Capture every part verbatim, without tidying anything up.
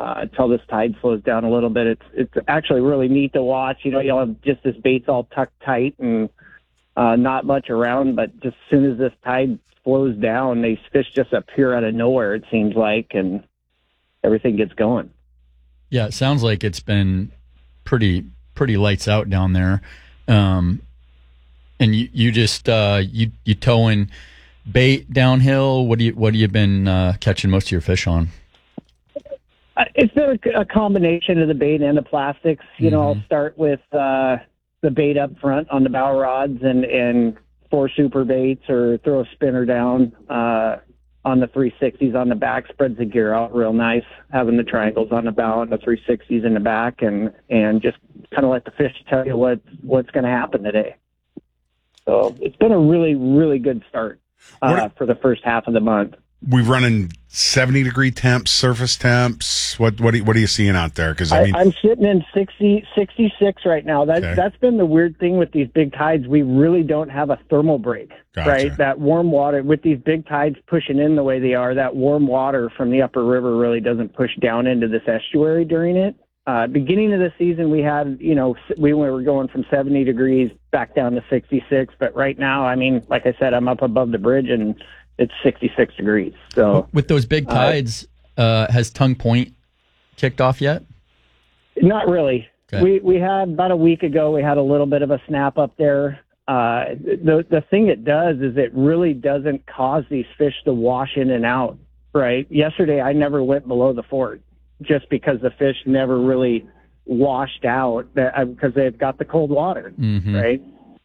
uh, until this tide slows down a little bit. It's it's actually really neat to watch. You know, you'll have just this bait's all tucked tight and uh, not much around, but just as soon as this tide slows down, these fish just appear out of nowhere, it seems like, and everything gets going. Yeah, it sounds like it's been pretty pretty lights out down there. Um, and you, you just uh, you you towing bait downhill. What do you what have you been uh, catching most of your fish on? Uh, it's been a, a combination of the bait and the plastics. You mm-hmm. know, I'll start with uh, the bait up front on the bow rods and and four super baits, or throw a spinner down uh, on the three sixties on the back. Spreads the gear out real nice, having the triangles on the bow and the three sixties in the back, and and just kind of let the fish tell you what what's going to happen today. So it's been a really, really good start uh, for the first half of the month. We're running seventy degree temps, surface temps. What what are, what are you seeing out there? Because I mean, I, I'm sitting in sixty, sixty-six right now. That okay. That's been the weird thing with these big tides. We really don't have a thermal break, gotcha. Right? That warm water with these big tides pushing in the way they are. That warm water from the upper river really doesn't push down into this estuary during it. Uh, beginning of the season, we had, you know, we were going from seventy degrees back down to sixty-six. But right now, I mean, like I said, I'm up above the bridge and it's sixty-six degrees. So with those big tides, uh, uh, has Tongue Point kicked off yet? Not really. Okay. We we had about a week ago. We had a little bit of a snap up there. Uh, the the thing it does is it really doesn't cause these fish to wash in and out. Right. Yesterday, I never went below the fort just because the fish never really washed out because they've got the cold water. Mm-hmm. Right.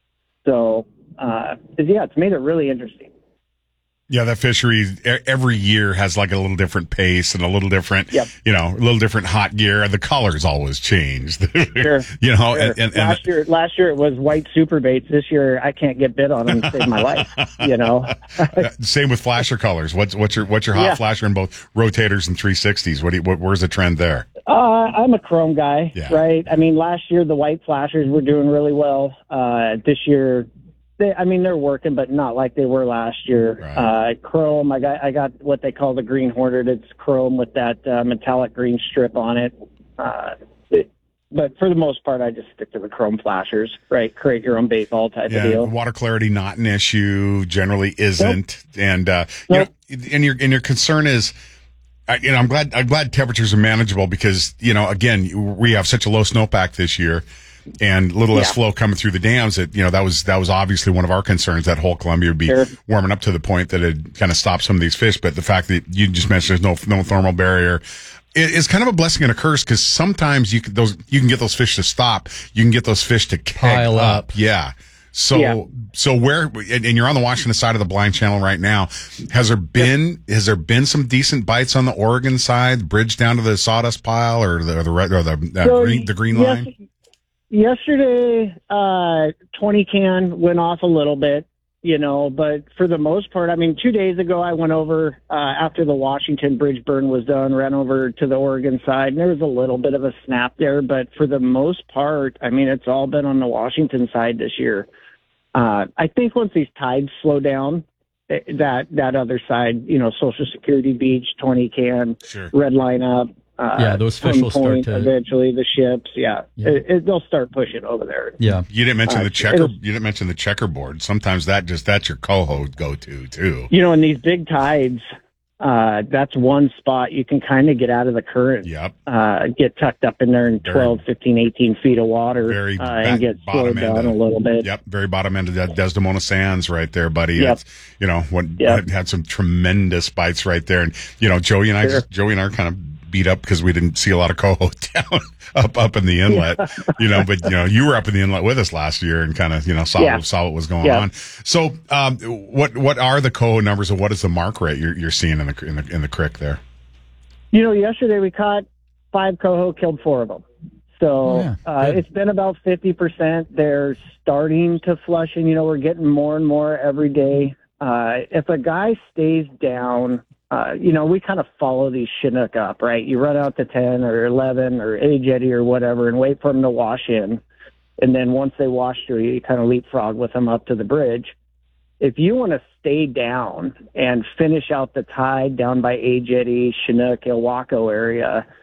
So uh, yeah, it's made it really interesting. Yeah, that fishery every year has like a little different pace and a little different, yep. you know, a little different hot gear. The colors always change. Sure. You know, sure. and, and, last and, year, last year it was white super baits. This year I can't get bit on them to save my life. You know. Same with flasher colors. What's what's your what's your hot yeah. flasher in both rotators and three sixties? What do you, what, where's the trend there? Uh, I'm a chrome guy, yeah. right? I mean, last year the white flashers were doing really well. Uh, this year. They, I mean, they're working, but not like they were last year. Right. Uh, chrome, I got, I got what they call the green hornet. It's chrome with that uh, metallic green strip on it. Uh, it. But for the most part, I just stick to the chrome flashers, right? Create your own bait ball type yeah, of deal. Water clarity not an issue. Generally isn't, nope. and uh, nope. you know, and your and your concern is. I, you know, I'm glad. I'm glad temperatures are manageable because you know, again, we have such a low snowpack this year. And little less yeah. flow coming through the dams. That you know that was that was obviously one of our concerns. That whole Columbia would be sure. warming up to the point that it kind of stopped some of these fish. But the fact that you just mentioned there's no no thermal barrier is kind of a blessing and a curse because sometimes you can, those you can get those fish to stop. You can get those fish to keg pile up. up. Yeah. So yeah. so where and, and you're on the Washington side of the blind channel right now. Has there been yeah. has there been some decent bites on the Oregon side, bridge down to the sawdust pile or the or the red or the uh, so, green the green yes. line? Yesterday, uh, twenty can went off a little bit, you know, but for the most part, I mean, two days ago, I went over, uh, after the Washington bridge burn was done, ran over to the Oregon side, and there was a little bit of a snap there, but for the most part, I mean, it's all been on the Washington side this year. Uh, I think once these tides slow down, that, that other side, you know, Social Security Beach, twenty can, sure. red line up. Uh, yeah, those fish will start to eventually the ships. Yeah, yeah. It, it, they'll start pushing over there. Yeah, you didn't mention uh, the checker. You didn't mention the checkerboard. Sometimes that just that's your coho go to too. You know, in these big tides, uh, that's one spot you can kind of get out of the current. Yep. Uh, get tucked up in there in very, twelve, fifteen, eighteen feet of water, very uh, back, and get slowed down of, a little bit. Yep, very bottom end of that Desdemona Sands right there, buddy. Yep. It's, you know, what yep. had, had some tremendous bites right there, and you know, Joey and I, sure. Joey and I are kind of beat up because we didn't see a lot of coho down up up in the inlet, yeah. you know. But you know, you were up in the inlet with us last year and kind of you know saw yeah. saw what was going yeah. on. So, um, what what are the coho numbers, and what is the mark rate you're you're seeing in the in the in the creek there? You know, yesterday we caught five coho, killed four of them. So oh, yeah. uh, it's been about fifty percent. They're starting to flush, and you know, we're getting more and more every day. Uh, if a guy stays down. Uh, you know, we kind of follow these Chinook up, right? You run out to ten or eleven or a jetty or whatever and wait for them to wash in. And then once they wash through, you kind of leapfrog with them up to the bridge. If you want to stay down and finish out the tide down by a jetty, Chinook, Ilwaco area,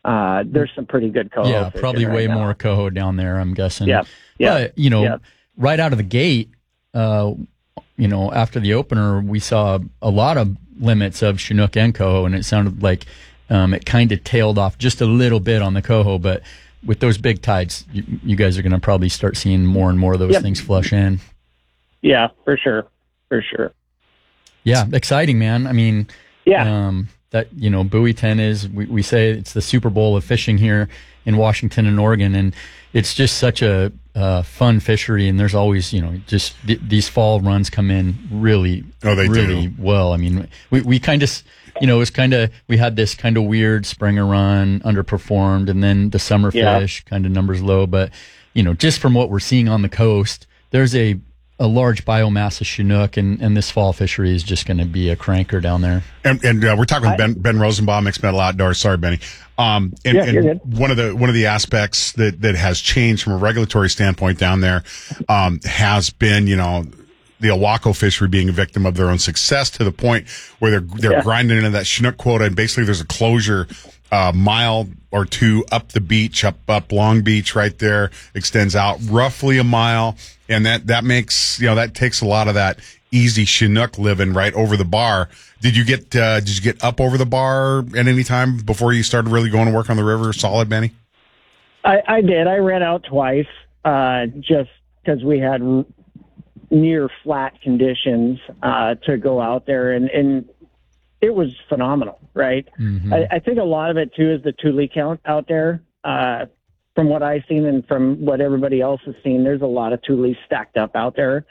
uh, there's some pretty good coho. Yeah, fishing probably right way now. more coho down there, I'm guessing. Yeah, yeah, But, you know, yeah. right out of the gate, uh, you know, after the opener, we saw a lot of limits of Chinook and coho, and it sounded like um, it kind of tailed off just a little bit on the coho. But with those big tides, you, you guys are going to probably start seeing more and more of those Yep. things flush in. Yeah, for sure, for sure. Yeah, exciting, man. I mean, Yeah, um, that, you know, Buoy ten is, we, we say it's the Super Bowl of fishing here in Washington and Oregon. And it's just such a uh, fun fishery. And there's always, you know, just th- these fall runs come in really, Oh, they really do. well. I mean, we, we kind of, you know, it was kind of, we had this kind of weird springer run, underperformed, and then the summer Yeah. fish kind of numbers low. But, you know, just from what we're seeing on the coast, there's a, a large biomass of Chinook, and, and this fall fishery is just going to be a cranker down there. And, and uh, we're talking with Ben, Ben Rosenbaum, Mixed Metal Outdoors. Sorry, Benny. Um, and, Yeah, you're and good. one of the one of the aspects that, that has changed from a regulatory standpoint down there um, has been, you know, the Awaco fishery being a victim of their own success to the point where they're they're Yeah. grinding into that Chinook quota, and basically there's a closure uh, mile or two up the beach, up up Long Beach, right there, extends out roughly a mile, and that that makes you know that takes a lot of that easy Chinook living right over the bar. Did you get uh, did you get up over the bar at any time before you started really going to work on the river solid, Benny? I, I did. I ran out twice, uh, just because we had r- near flat conditions uh, to go out there, and, and it was phenomenal, right? Mhm. I, I think a lot of it too is the tule count out there. Uh, from what I've seen and from what everybody else has seen, there's a lot of tules stacked up out there.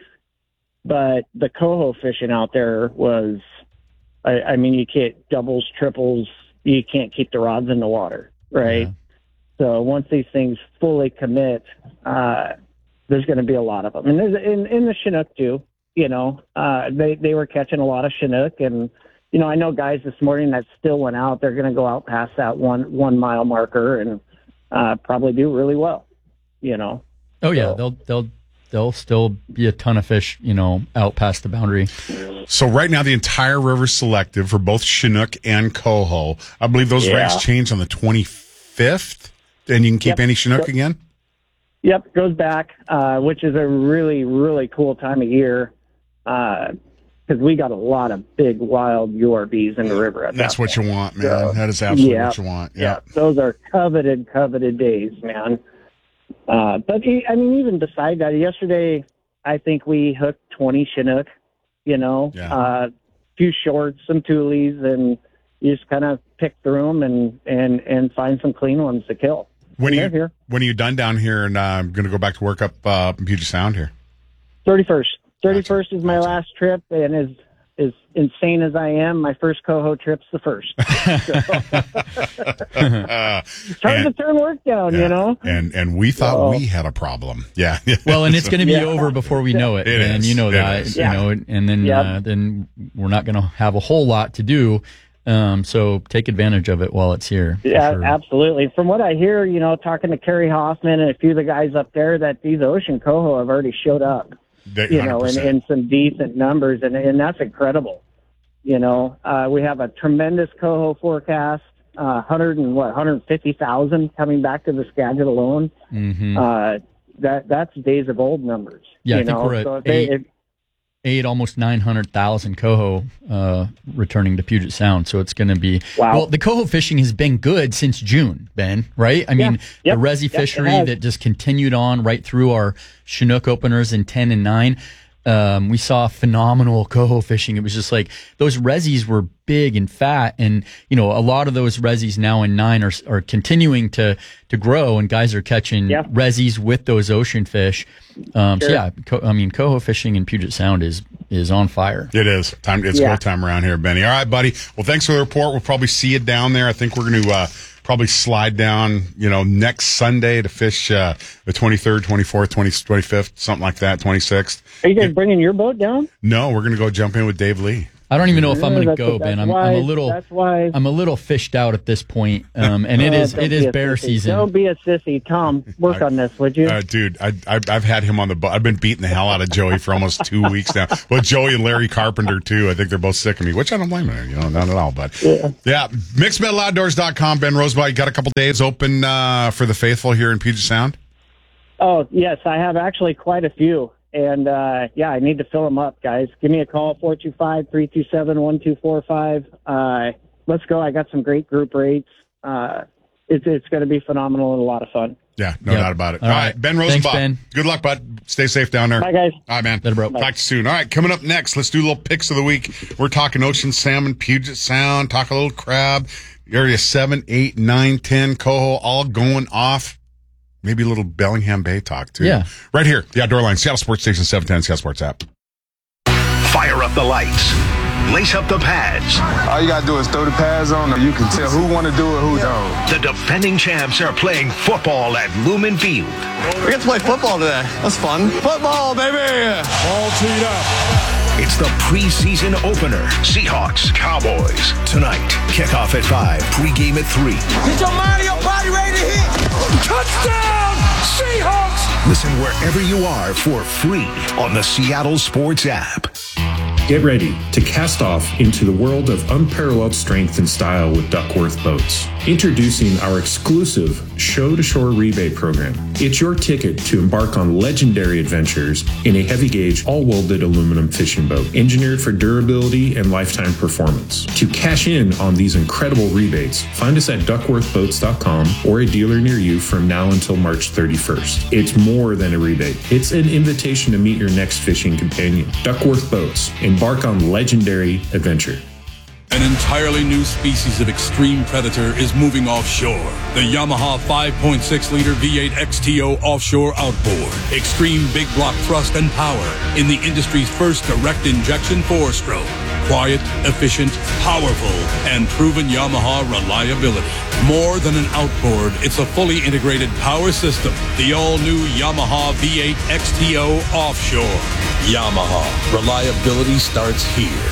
But the coho fishing out there was, I, I mean, you can't doubles, triples, you can't keep the rods in the water, right? Yeah. So once these things fully commit, uh, there's going to be a lot of them, and there's in, in the Chinook too. You know, uh, they they were catching a lot of Chinook, and you know, I know guys this morning that still went out. They're going to go out past that one one mile marker and uh, probably do really well. You know. Oh yeah, So- they'll they'll there'll still be a ton of fish, you know, out past the boundary. So right now, the entire river's selective for both Chinook and coho. I believe those Yeah. regs change on the twenty-fifth, and you can keep Yep. any Chinook So- again. Yep, goes back, uh, which is a really, really cool time of year because we got a lot of big wild U R Bs in the river. At That's that what point. you want, man. So, that is absolutely yeah, what you want. Yeah, Yeah. those are coveted, coveted days, man. Uh, but e- I mean, even beside that, yesterday I think we hooked twenty Chinook. You know, Yeah. uh, few shorts, some tules, and you just kind of pick through them and and and find some clean ones to kill. When are They're you here. when are you done down here, and uh, I'm going to go back to work up uh, up in Puget Sound here? Thirty-first. Thirty-first is my Gotcha. last trip, and as as insane as I am, my first coho trip's the first. Uh, It's hard and, to turn work down, yeah, you know. and and we thought So- we had a problem. Yeah. Well, and it's going to be Yeah. over before we know it, It and is. you know It that, is. you Yeah. know, and then Yep. uh, then we're not going to have a whole lot to do. Um, so take advantage of it while it's here. for Yeah, sure. absolutely. From what I hear, you know, talking to Kerry Hoffman and a few of the guys up there, that these ocean coho have already showed up, They- you know, in, one hundred percent. in some decent numbers, and and that's incredible. You know, uh, we have a tremendous coho forecast, uh, hundred and what, hundred fifty thousand coming back to the Skagit alone. Mhm. Uh, that that's days of old numbers. Yeah, I you think know? we're at so if they, eight. if, Eight, almost nine hundred thousand coho uh, returning to Puget Sound. So it's going to be Wow. well. The coho fishing has been good since June, Ben. Right? I mean, Yep. the resi Yep, it fishery has. that just continued on right through our Chinook openers in ten and nine. Um, we saw phenomenal coho fishing. It was just like those resis were big and fat, and you know a lot of those resis now in nine are are continuing to to grow, and guys are catching Yeah. resis with those ocean fish. Um, So Sure. yeah, co- I mean coho fishing in Puget Sound is is on fire. It is time. It's Yeah. go time around here, Benny. All right, buddy. Well, thanks for the report. We'll probably see you down there. I think we're going to uh, probably slide down, you know, next Sunday to fish uh, the twenty-third, twenty-fourth, twentieth, twenty-fifth, something like that, twenty-sixth. are you guys bringing your boat down? No, we're going to go jump in with Dave Lee. I don't even know if I'm going to That's- go, that's Ben. I'm, why- I'm a little, That's why. I'm a little fished out at this point. Um, and it Oh, is, don't it be is a bear sissy. season. Don't be a sissy, Tom. Work on this, would you? Uh, dude, I, I, I've had him on the. Bu- I've been beating the hell out of Joey for almost two weeks now. Well, Joey and Larry Carpenter too. I think they're both sick of me, which I don't blame them. You know, not at all. But yeah, yeah. mixed metal outdoors dot com. Ben Rosenbaum, you got a couple days open uh, for the faithful here in Puget Sound. Oh, yes, I have actually quite a few. And, uh, yeah, I need to fill them up, guys. Give me a call, four two five, three two seven, one two four five. Uh, let's go. I got some great group rates. Uh, it's it's going to be phenomenal and a lot of fun. Yeah, no Yep. doubt about it. All All right. right, Ben Thanks, Rosenbaum. Ben. Good luck, bud. Stay safe down there. Bye, guys. All right, man. Later, bro. Talk to you soon. All right, coming up next, let's do a little picks of the week. We're talking ocean salmon, Puget Sound, talk a little crab, area seven, eight, nine, ten, coho, all going off. Maybe a little Bellingham Bay talk, too. Yeah. Right here, the Outdoor Line, Seattle Sports Station seven ten, Seattle Sports app. Fire up the lights. Lace up the pads. All you gotta do is throw the pads on, and you can tell who want to do it, who don't. The defending champs are playing football at Lumen Field. We get to play football today. That's fun. Football, baby! All teed up. It's the preseason opener. Seahawks, Cowboys. Tonight, kickoff at five, pregame at three. Get your mind and your body ready to hit. Touchdown, Seahawks! Listen wherever you are for free on the Seattle Sports app. Get ready to cast off into the world of unparalleled strength and style with Duckworth Boats. Introducing our exclusive show-to-shore rebate program. It's your ticket to embark on legendary adventures in a heavy-gauge, all-welded aluminum fishing boat, engineered for durability and lifetime performance. To cash in on these incredible rebates, find us at duckworth boats dot com or a dealer near you from now until March thirty-first. It's more than a rebate. It's an invitation to meet your next fishing companion. Duckworth Boats. Embark on legendary adventure. An entirely new species of extreme predator is moving offshore. The Yamaha five point six liter V eight X T O offshore outboard. Extreme big block thrust and power in the industry's first direct injection four-stroke. Quiet, efficient, powerful, and proven Yamaha reliability. More than an outboard, it's a fully integrated power system. The all-new Yamaha V eight X T O offshore. Yamaha. Reliability starts here.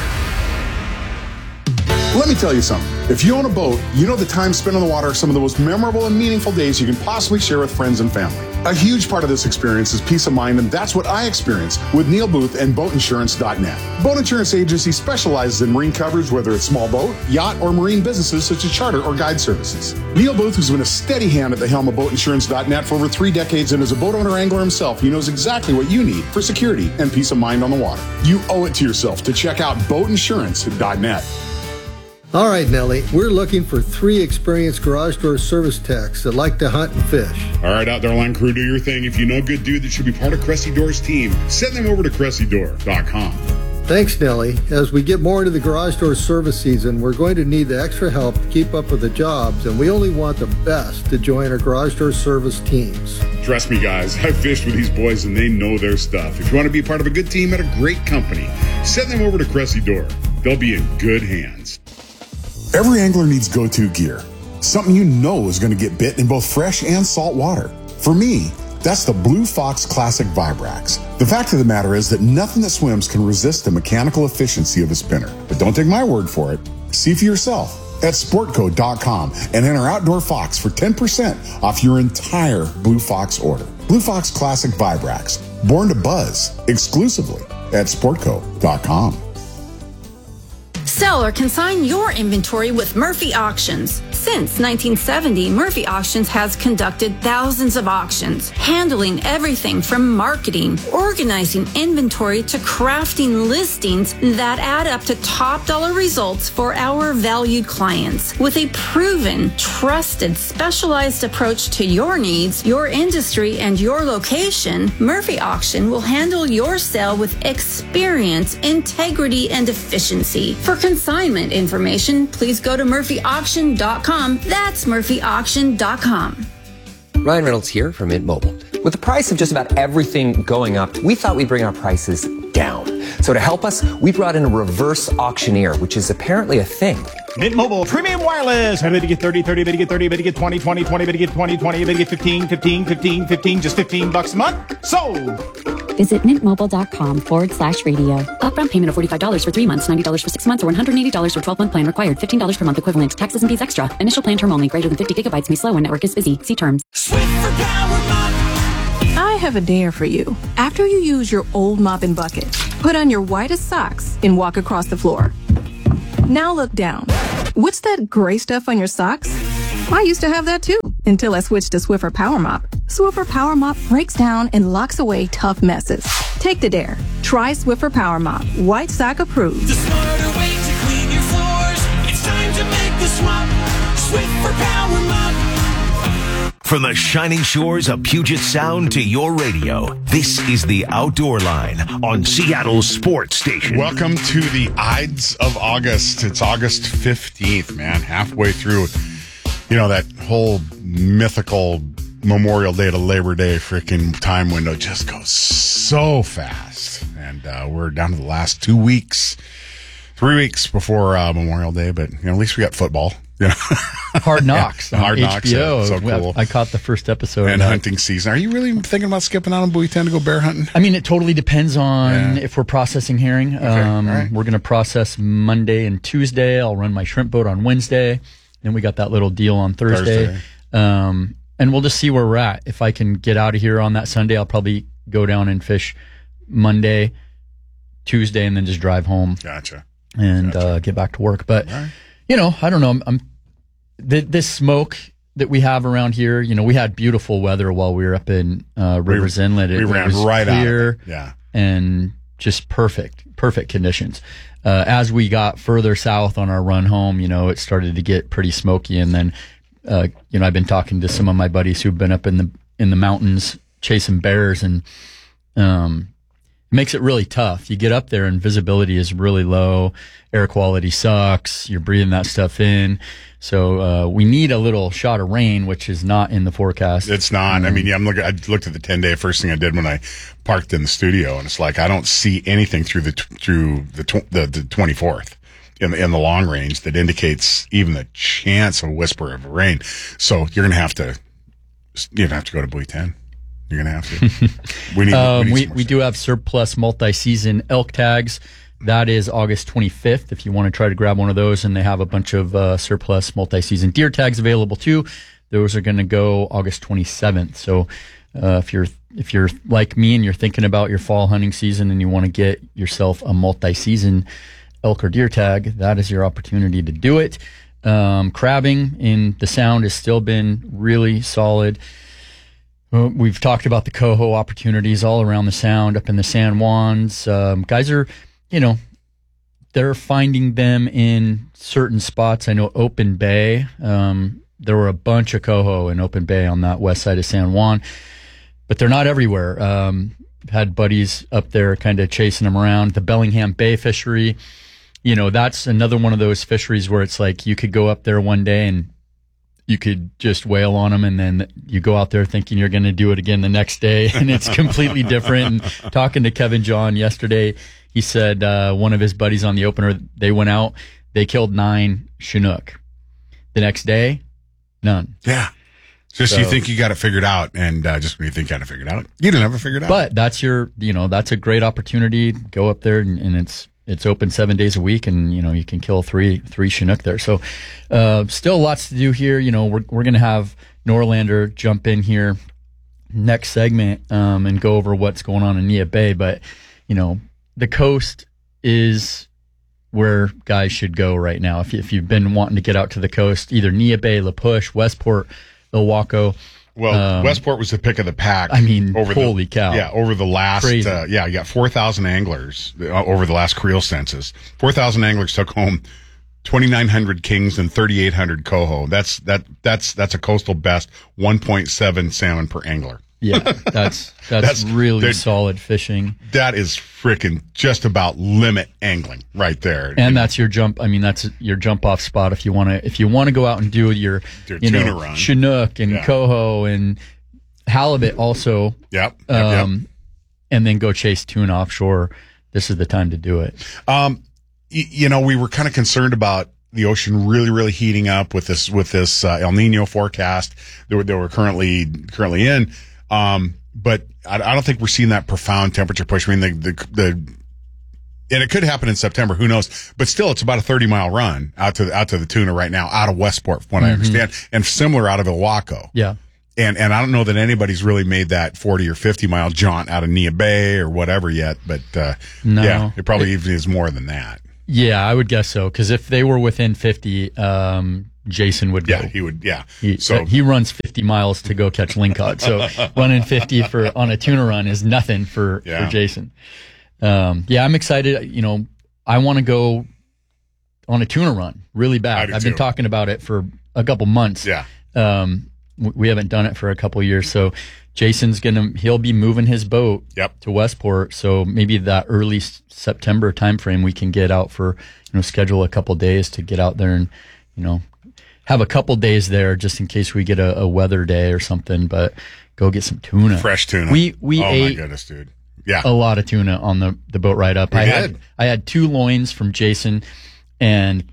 Let me tell you something. If you own a boat, you know the time spent on the water are some of the most memorable and meaningful days you can possibly share with friends and family. A huge part of this experience is peace of mind, and that's what I experience with Neil Booth and boat insurance dot net. Boat Insurance Agency specializes in marine coverage, whether it's small boat, yacht, or marine businesses such as charter or guide services. Neil Booth has been a steady hand at the helm of boat insurance dot net for over three decades, and as a boat owner angler himself, he knows exactly what you need for security and peace of mind on the water. You owe it to yourself to check out boat insurance dot net. All right, Nellie, we're looking for three experienced garage door service techs that like to hunt and fish. All right, Outdoor Line crew, do your thing. If you know a good dude that should be part of Cressy Door's team, send them over to cressy door dot com. Thanks, Nellie. As we get more into the garage door service season, we're going to need the extra help to keep up with the jobs, and we only want the best to join our garage door service teams. Trust me, guys, I've fished with these boys and they know their stuff. If you want to be part of a good team at a great company, send them over to Cressy Door. They'll be in good hands. Every angler needs go-to gear. Something you know is going to get bit in both fresh and salt water. For me, that's the Blue Fox Classic Vibrax. The fact of the matter is that nothing that swims can resist the mechanical efficiency of a spinner. But don't take my word for it. See for yourself at sportco dot com and enter Outdoor Fox for ten percent off your entire Blue Fox order. Blue Fox Classic Vibrax, born to buzz exclusively at sportco dot com. Sell or consign your inventory with Murphy Auctions. Since nineteen seventy, Murphy Auctions has conducted thousands of auctions, handling everything from marketing, organizing inventory, to crafting listings that add up to top dollar results for our valued clients. With a proven, trusted, specialized approach to your needs, your industry, and your location, Murphy Auction will handle your sale with experience, integrity, and efficiency. For consignment information, please go to murphy auction dot com. That's murphy auction dot com. Ryan Reynolds here from Mint Mobile. With the price of just about everything going up, we thought we'd bring our prices down. So to help us, we brought in a reverse auctioneer, which is apparently a thing. Mint Mobile Premium Wireless. How did you get thirty, thirty, did you get thirty, did you get twenty, twenty, twenty, did you get twenty, twenty, did you get fifteen, fifteen, fifteen, fifteen, just fifteen bucks a month? Sold! Visit mintmobile.com forward slash radio. Upfront payment of forty-five dollars for three months, ninety dollars for six months, or one hundred eighty dollars for twelve-month plan required. fifteen dollars per month equivalent. Taxes and fees extra. Initial plan term only. Greater than fifty gigabytes may slow when network is busy. See terms. I have a dare for you. After you use your old mop and bucket, put on your whitest socks and walk across the floor. Now look down. What's that gray stuff on your socks? I used to have that too, until I switched to Swiffer Power Mop. Swiffer Power Mop breaks down and locks away tough messes. Take the dare. Try Swiffer Power Mop. White sock approved. The smarter way to clean your floors. It's time to make the swap. Swiffer Power Mop. From the shining shores of Puget Sound to your radio, this is the Outdoor Line on Seattle's Sports Station. Welcome to the Ides of August. It's August fifteenth, man. Halfway through, you know, that whole mythical Memorial Day to Labor Day freaking time window just goes so fast. And uh, we're down to the last two weeks, three weeks before uh, Memorial Day, but you know, at least we got football. You know? Hard Knocks yeah, on Hard H Knocks, B O. yeah, so cool. I caught the first episode. And hunting season. Are you really thinking about skipping out on Bowie ten to go bear hunting? I mean, it totally depends on Yeah. if we're processing herring. Okay, Um, all right. We're going to process Monday and Tuesday. I'll run my shrimp boat on Wednesday. Then we got that little deal on Thursday. Thursday. Um, and we'll just see where we're at. If I can get out of here on that Sunday, I'll probably go down and fish Monday, Tuesday, and then just drive home. Gotcha. And uh, get back to work. But, right. you know, I don't know. I'm, I'm th- this smoke that we have around here, you know, we had beautiful weather while we were up in uh, Rivers We- Inlet. It, we it ran was right out of clear it. Yeah. and just perfect, perfect conditions. Uh, as we got further south on our run home, you know, it started to get pretty smoky. And then, uh, you know, I've been talking to some of my buddies who've been up in the in the mountains chasing bears, and um, it makes it really tough. You get up there and visibility is really low. Air quality sucks. You're breathing that stuff in. So uh, we need a little shot of rain, which is not in the forecast. It's not. I mean, yeah, I'm looking. I looked at the ten day. First thing I did when I parked in the studio, and it's like I don't see anything through the through the tw- the, the twenty-fourth in the in the long range that indicates even the chance of a whisper of rain. So you're gonna have to you're gonna have to go to Bowie ten. You're gonna have to. We need. um, we we, need some we do have surplus multi-season elk tags. That is August twenty-fifth. If you want to try to grab one of those, and they have a bunch of uh, surplus multi-season deer tags available too. Those are going to go August twenty-seventh. So uh, if you're if you're like me and you're thinking about your fall hunting season and you want to get yourself a multi-season elk or deer tag, that is your opportunity to do it. Um, crabbing in the Sound has still been really solid. Uh, We've talked about the coho opportunities all around the Sound, up in the San Juans. Um, guys are, you know, they're finding them in certain spots. I know Open Bay, um, there were a bunch of coho in Open Bay on that west side of San Juan, but they're not everywhere. Um, had buddies up there kind of chasing them around. The Bellingham Bay fishery, you know, that's another one of those fisheries where it's like you could go up there one day and you could just wail on them, and then you go out there thinking you're going to do it again the next day, and it's completely different. And talking to Kevin John yesterday, he said uh, one of his buddies on the opener, they went out, they killed nine Chinook. The next day, none. Yeah. Just So- you think you got it figured out, and uh, just when you think you got it figured out, you didn't ever figure it out. But that's your, you know, that's a great opportunity. Go up there, and, and it's it's open seven days a week, and you know you can kill three three Chinook there. So uh, still lots to do here. You know, we're we're gonna have Norlander jump in here next segment um, and go over what's going on in Nia Bay. But you know, the coast is where guys should go right now. If you, if you've been wanting to get out to the coast, either Nia Bay, La Push, Westport, Ilwaco. Well, um, Westport was the pick of the pack. I mean, over holy the, cow. Yeah, over the last, Crazy. uh, yeah, you got four thousand anglers uh, over the last Creel census. four thousand anglers took home twenty-nine hundred kings and thirty-eight hundred coho. That's, that, that's, that's a coastal best, one point seven salmon per angler. Yeah, that's that's, That's- really they're- solid fishing. That is freaking just about limit angling right there. And that's your jump. I mean, that's your jump off spot if you want to. If you want to go out and do your, Your you tuna know, run. Chinook and Yeah. coho and halibut also. Yep. yep, yep. Um, and then go chase tuna offshore. This is the time to do it. Um, y- you know, we were kind of concerned about the ocean really, really heating up with this with this uh, El Nino forecast that we're, that we're currently currently in. Um, but I, I don't think we're seeing that profound temperature push. I mean, the, the, the, and it could happen in September. Who knows? But still, it's about a thirty mile run out to the, out to the tuna right now, out of Westport, from what mm-hmm. I understand, and similar out of Ilwaco. Yeah. And, and I don't know that anybody's really made that forty or fifty mile jaunt out of Nia Bay or whatever yet, but, uh, no. yeah, it probably it, even is more than that. Yeah, I would guess so. Cause if they were within fifty, um, Jason would go. Yeah, he would. Yeah. He, so he runs fifty miles to go catch lingcod. So running fifty for on a tuna run is nothing for, yeah. for Jason. Um, yeah, I'm excited. You know, I want to go on a tuna run really bad. I've too. been talking about it for a couple months. Yeah. Um, we haven't done it for a couple years. So Jason's going to, he'll be moving his boat yep. to Westport. So maybe that early September timeframe, we can get out for, you know, schedule a couple days to get out there and, you know, have a couple days there just in case we get a, a weather day or something, but go get some tuna. Fresh tuna. We, we oh ate my goodness, dude. Yeah. a lot of tuna on the, the boat ride up. We I did. had, I had two loins from Jason and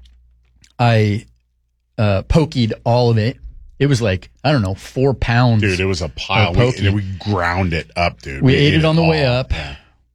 I, uh, pokied all of it. It was like, I don't know, four pounds. Dude, it was a pile. We, we ground it up, dude. We, we ate, ate it on the all. way up. Yeah.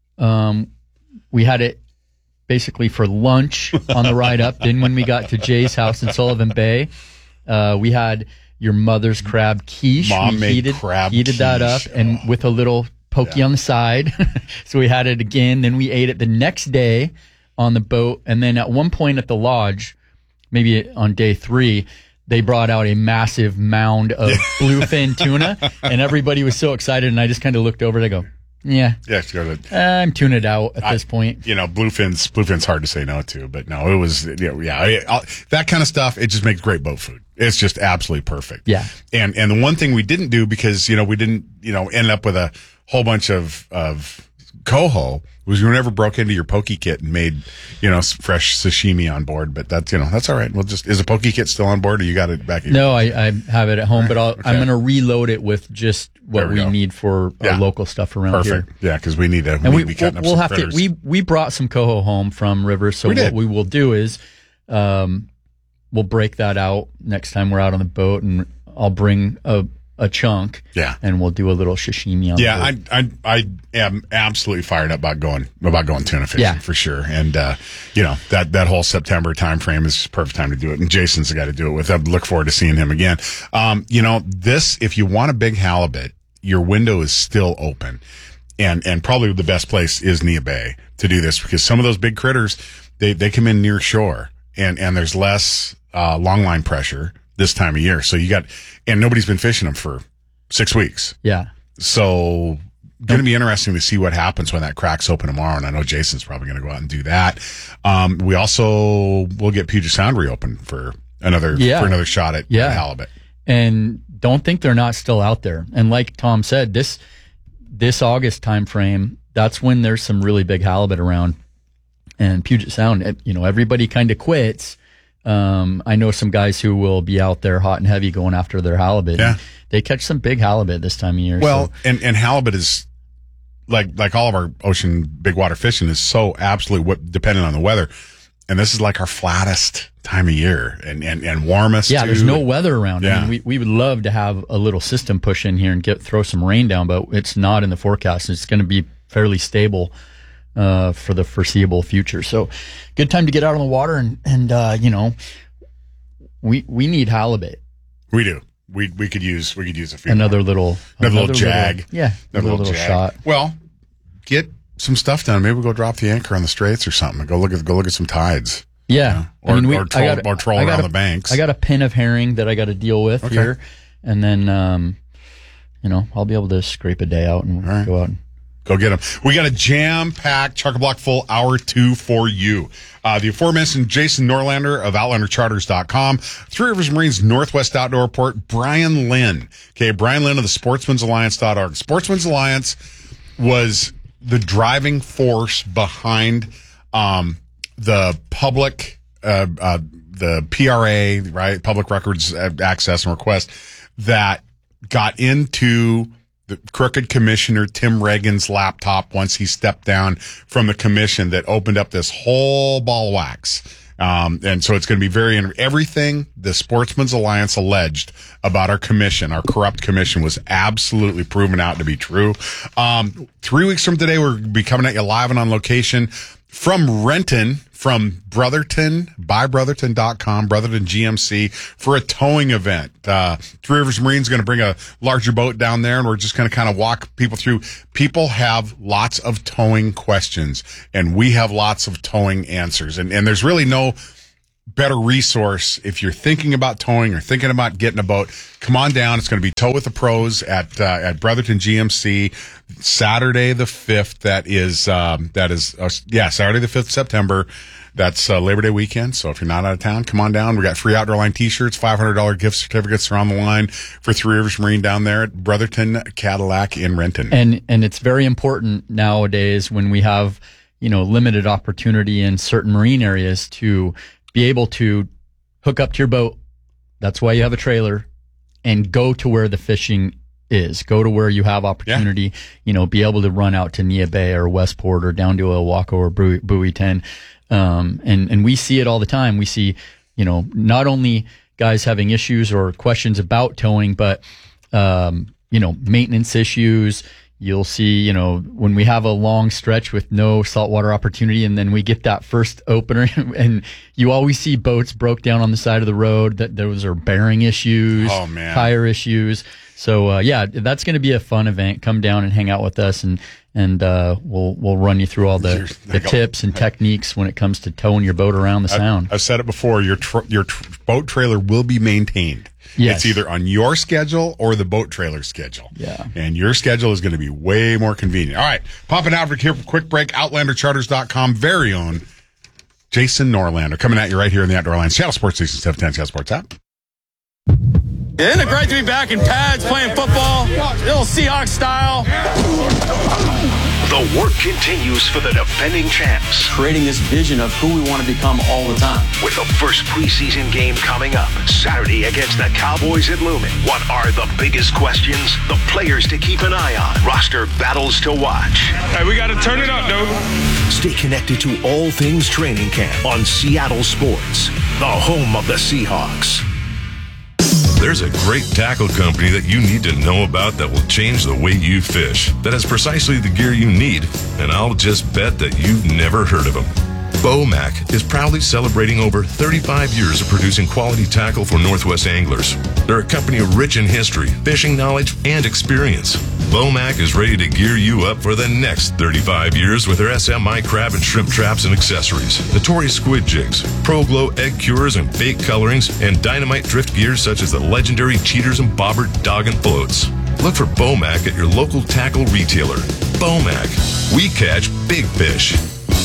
Um, we had it basically for lunch on the ride up. Then when we got to Jay's house in Sullivan Bay, uh, we had your mother's crab quiche. Mom we made heated, crab heated quiche. that up and oh. with a little pokey yeah. on the side. So we had it again. Then we ate it the next day on the boat. And then at one point at the lodge, maybe on day three, they brought out a massive mound of bluefin tuna, and everybody was so excited. And I just kind of looked over and I go, yeah, yeah, it's good. I'm tuned out at I, this point. You know, bluefin's bluefin's hard to say no to, but no, it was yeah, yeah it, I'll, that kind of stuff. It just makes great boat food. It's just absolutely perfect. Yeah. And and the one thing we didn't do because you know we didn't you know end up with a whole bunch of of coho was we never broke into your poke kit and made you know fresh sashimi on board. But that's you know that's all right. We'll just is a poke kit still on board or you got it back? Here? No, I, I have it at home, but I'll, okay. I'm going to reload it with just what we we go. need for Yeah. our local stuff around Perfect. here. Yeah, because we need to. And we, we, we'll, up we'll some have critters. to. We we brought some coho home from Rivers, so We what did. we will do is, um, we'll break that out next time we're out on the boat, and I'll bring a a chunk. Yeah. And we'll do a little sashimi on. Yeah, the boat. I, I I am absolutely fired up about going about going tuna fishing Yeah. for sure. And uh, you know that that whole September time frame is just perfect time to do it. And Jason's the guy to do it with. I look forward to seeing him again. Um, you know this if you want a big halibut, your window is still open, and and probably the best place is Nia Bay to do this because some of those big critters they they come in near shore and and there's less uh, long line pressure this time of year. So you got and nobody's been fishing them for six weeks. Yeah. So going to be interesting to see what happens when that cracks open tomorrow. And I know Jason's probably going to go out and do that. Um, we also will get Puget Sound reopened for another, Yeah. for another shot at, Yeah. at halibut. And don't think they're not still out there. And like Tom said, this this August time frame, that's when there's some really big halibut around. And Puget Sound, it- you know, everybody kind of quits. Um, I know some guys who will be out there hot and heavy going after their halibut. Yeah. They catch some big halibut this time of year. Well, so. and, and halibut is like, like all of our ocean big water fishing is so absolutely what dependent on the weather. And this is like our flattest time of year and, and, and warmest. Yeah, too. there's no weather around. Yeah. I mean, we, we would love to have a little system push in here and get throw some rain down, but it's not in the forecast. It's going to be fairly stable uh, for the foreseeable future. So, good time to get out on the water and and uh, you know, we we need halibut. We do. We we could use we could use a few Another more. little another, another little jag. little- yeah, another another little jag. shot. Well, get some stuff done. Maybe we'll go drop the anchor on the straits or something. Go look at go look at some tides. Yeah, Or, I mean, we, or troll, I got, or troll I got around a, the banks. I got a pin of herring that I got to deal with Okay. here, and then um, you know, I'll be able to scrape a day out and right. go out. And, Go get them. We got a jam-packed chock-a-block full hour two for you. Uh, the aforementioned Jason Norlander of Outlander Charters dot com, Three Rivers Marine's Northwest Outdoor Report, Brian Lynn. Okay, Brian Lynn of the Sportsman's Alliance dot org. Sportsman's Alliance was the driving force behind um, the public, uh, uh, the P R A, right, Public Records Access and Request, that got into the crooked commissioner Tim Reagan's laptop once he stepped down from the commission, that opened up this whole ball of wax Um, and so it's going to be very, everything the Sportsman's Alliance alleged about our commission, our corrupt commission, was absolutely proven out to be true. Um, three weeks from today, we'll be coming at you live and on location from Renton, from Brotherton, by Brotherton dot com, Brotherton G M C, for a towing event. Uh, Three Rivers Marine's going to bring a larger boat down there, and we're just going to kind of walk people through. People have lots of towing questions, and we have lots of towing answers. And, and there's really no better resource if you're thinking about towing or thinking about getting a boat. Come on down. It's going to be Tow with the Pros at uh, at Brotherton G M C, Saturday the fifth. That is um, that is uh, yeah, Saturday the fifth of September. That's uh, Labor Day weekend. So if you're not out of town, come on down. We got free Outdoor Line T-shirts, five hundred dollars gift certificates are on the line for Three Rivers Marine down there at Brotherton Cadillac in Renton. And and it's very important nowadays when we have, you know, limited opportunity in certain marine areas to be able to hook up to your boat. That's why you have a trailer, and go to where the fishing is. Go to where you have opportunity, yeah. you know, be able to run out to Nia Bay or Westport or down to Owako or Bowie, Bowie ten. Um, and, and we see it all the time. We see, you know, not only guys having issues or questions about towing, but, um, you know, maintenance issues. You'll see, you know, when we have a long stretch with no saltwater opportunity, and then we get that first opener, and you always see boats broke down on the side of the road. That those are bearing issues, oh, man. tire issues. So uh, yeah, that's going to be a fun event. Come down and hang out with us, and and uh, we'll we'll run you through all the, the tips and techniques when it comes to towing your boat around the sound. I've said it before. Your tr- your tr- boat trailer will be maintained. Yes. It's either on your schedule or the boat trailer schedule. Yeah. And your schedule is going to be way more convenient. All right. Popping out for here for a quick break. Outlander Charters dot com very own Jason Norlander coming at you right here in the Outdoor Line. Seattle Sports Station seven ten, Seattle Sports app. Isn't it great to be back in pads playing football? Little Seahawks style. The work continues for the defending champs. Creating this vision of who we want to become all the time. With the first preseason game coming up Saturday against the Cowboys at Lumen. What are the biggest questions? The players to keep an eye on. Roster battles to watch. Hey, we got to turn it up, dude. Stay connected to all things training camp on Seattle Sports, the home of the Seahawks. There's a great tackle company that you need to know about that will change the way you fish, that has precisely the gear you need, and I'll just bet that you've never heard of them. Bomac is proudly celebrating over thirty-five years of producing quality tackle for Northwest anglers. They're a company rich in history, fishing knowledge, and experience. Bomac is ready to gear you up for the next thirty-five years with their S M I crab and shrimp traps and accessories, Notorious squid jigs, Pro Glow egg cures and bait colorings, and dynamite drift gears such as the legendary Cheaters and Bobber dog and floats. Look for Bomac at your local tackle retailer. Bomac. We catch big fish.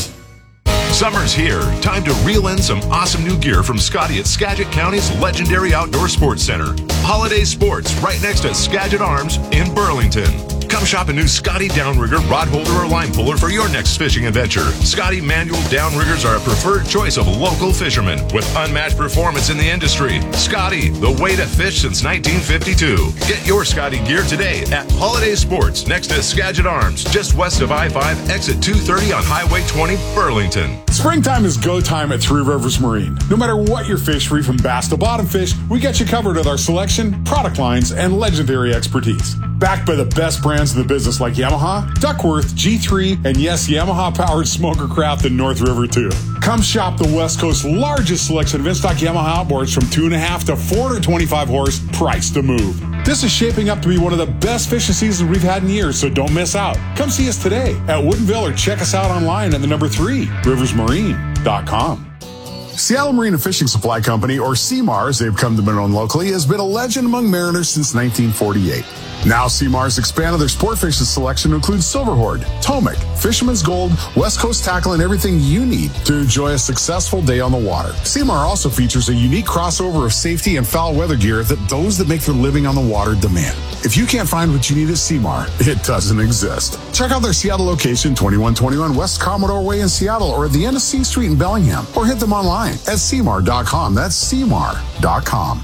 Summer's here. Time to reel in some awesome new gear from Scotty at Skagit County's legendary outdoor sports center. Holiday Sports, right next to Skagit Arms in Burlington. Come shop a new Scotty downrigger, rod holder, or line puller for your next fishing adventure. Scotty manual downriggers are a preferred choice of local fishermen with unmatched performance in the industry. Scotty, the way to fish since nineteen fifty-two. Get your Scotty gear today at Holiday Sports next to Skagit Arms, just west of I five, exit two thirty on Highway twenty, Burlington. Springtime is go time at Three Rivers Marine. No matter what your fish, free from bass to bottom fish, we got you covered with our selection, product lines, and legendary expertise. Backed by the best brands in the business like Yamaha, Duckworth, G three, and yes, Yamaha-powered smoker craft in North River too. Come shop the West Coast's largest selection of in-stock Yamaha outboards from two and a half to four hundred twenty-five horse, priced to move. This is shaping up to be one of the best fishing seasons we've had in years, so don't miss out. Come see us today at Woodinville or check us out online at the number three, rivers marine dot com. Seattle Marine and Fishing Supply Company, or C M A R as they've come to be known locally, has been a legend among mariners since nineteen forty-eight. Now C M A R has expanded their sport fishing selection to include Silverhorn, Tomic, Fisherman's Gold, West Coast tackle, and everything you need to enjoy a successful day on the water. C M A R also features a unique crossover of safety and foul weather gear that those that make their living on the water demand. If you can't find what you need at C M A R, it doesn't exist. Check out their Seattle location, twenty-one twenty-one West Commodore Way in Seattle, or at the end of C Street in Bellingham, or hit them online at C M A R dot com. That's C M A R dot com.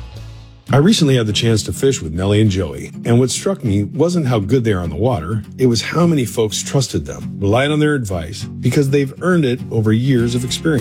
I recently had the chance to fish with Nellie and Joey, and what struck me wasn't how good they are on the water, it was how many folks trusted them, relied on their advice, because they've earned it over years of experience.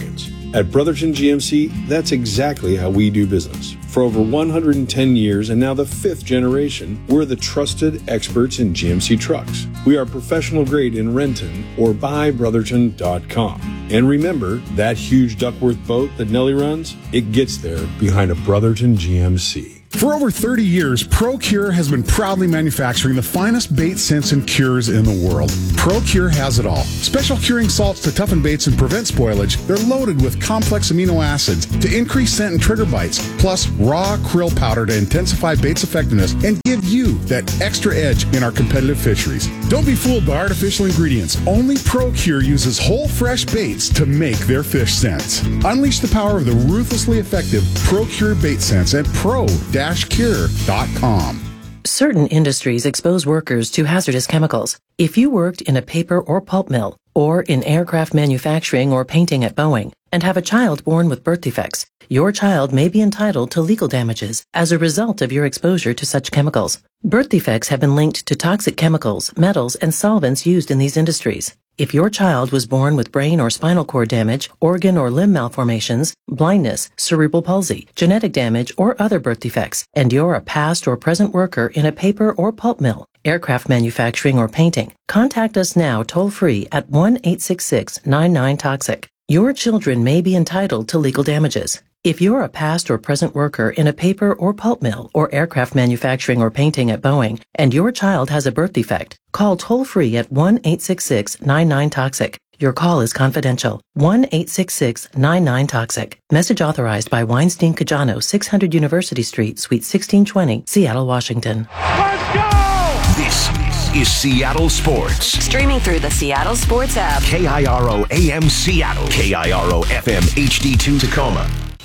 At Brotherton G M C, that's exactly how we do business. For over one hundred ten years and now the fifth generation, we're the trusted experts in G M C trucks. We are professional grade in Renton or buy brotherton dot com. And remember, that huge Duckworth boat that Nellie runs, it gets there behind a Brotherton G M C. For over thirty years, ProCure has been proudly manufacturing the finest bait scents and cures in the world. ProCure has it all. Special curing salts to toughen baits and prevent spoilage. They're loaded with complex amino acids to increase scent and trigger bites, plus raw krill powder to intensify bait's effectiveness and give you that extra edge in our competitive fisheries. Don't be fooled by artificial ingredients. Only ProCure uses whole fresh baits to make their fish scents. Unleash the power of the ruthlessly effective ProCure bait scents at pro cure dot com. Certain industries expose workers to hazardous chemicals. If you worked in a paper or pulp mill, or in aircraft manufacturing or painting at Boeing, and have a child born with birth defects, your child may be entitled to legal damages as a result of your exposure to such chemicals. Birth defects have been linked to toxic chemicals, metals, and solvents used in these industries. If your child was born with brain or spinal cord damage, organ or limb malformations, blindness, cerebral palsy, genetic damage, or other birth defects, and you're a past or present worker in a paper or pulp mill, aircraft manufacturing, or painting, contact us now toll-free at one eight six six nine nine toxic. Your children may be entitled to legal damages. If you're a past or present worker in a paper or pulp mill or aircraft manufacturing or painting at Boeing, and your child has a birth defect, call toll-free at one eight six six nine nine toxic. Your call is confidential. one eight six six nine nine toxic. Message authorized by Weinstein Cajano, six hundred University Street, Suite sixteen twenty, Seattle, Washington. Let's go! This is Seattle Sports. Streaming through the Seattle Sports app. K I R O A M Seattle. K I R O F M H D two Tacoma.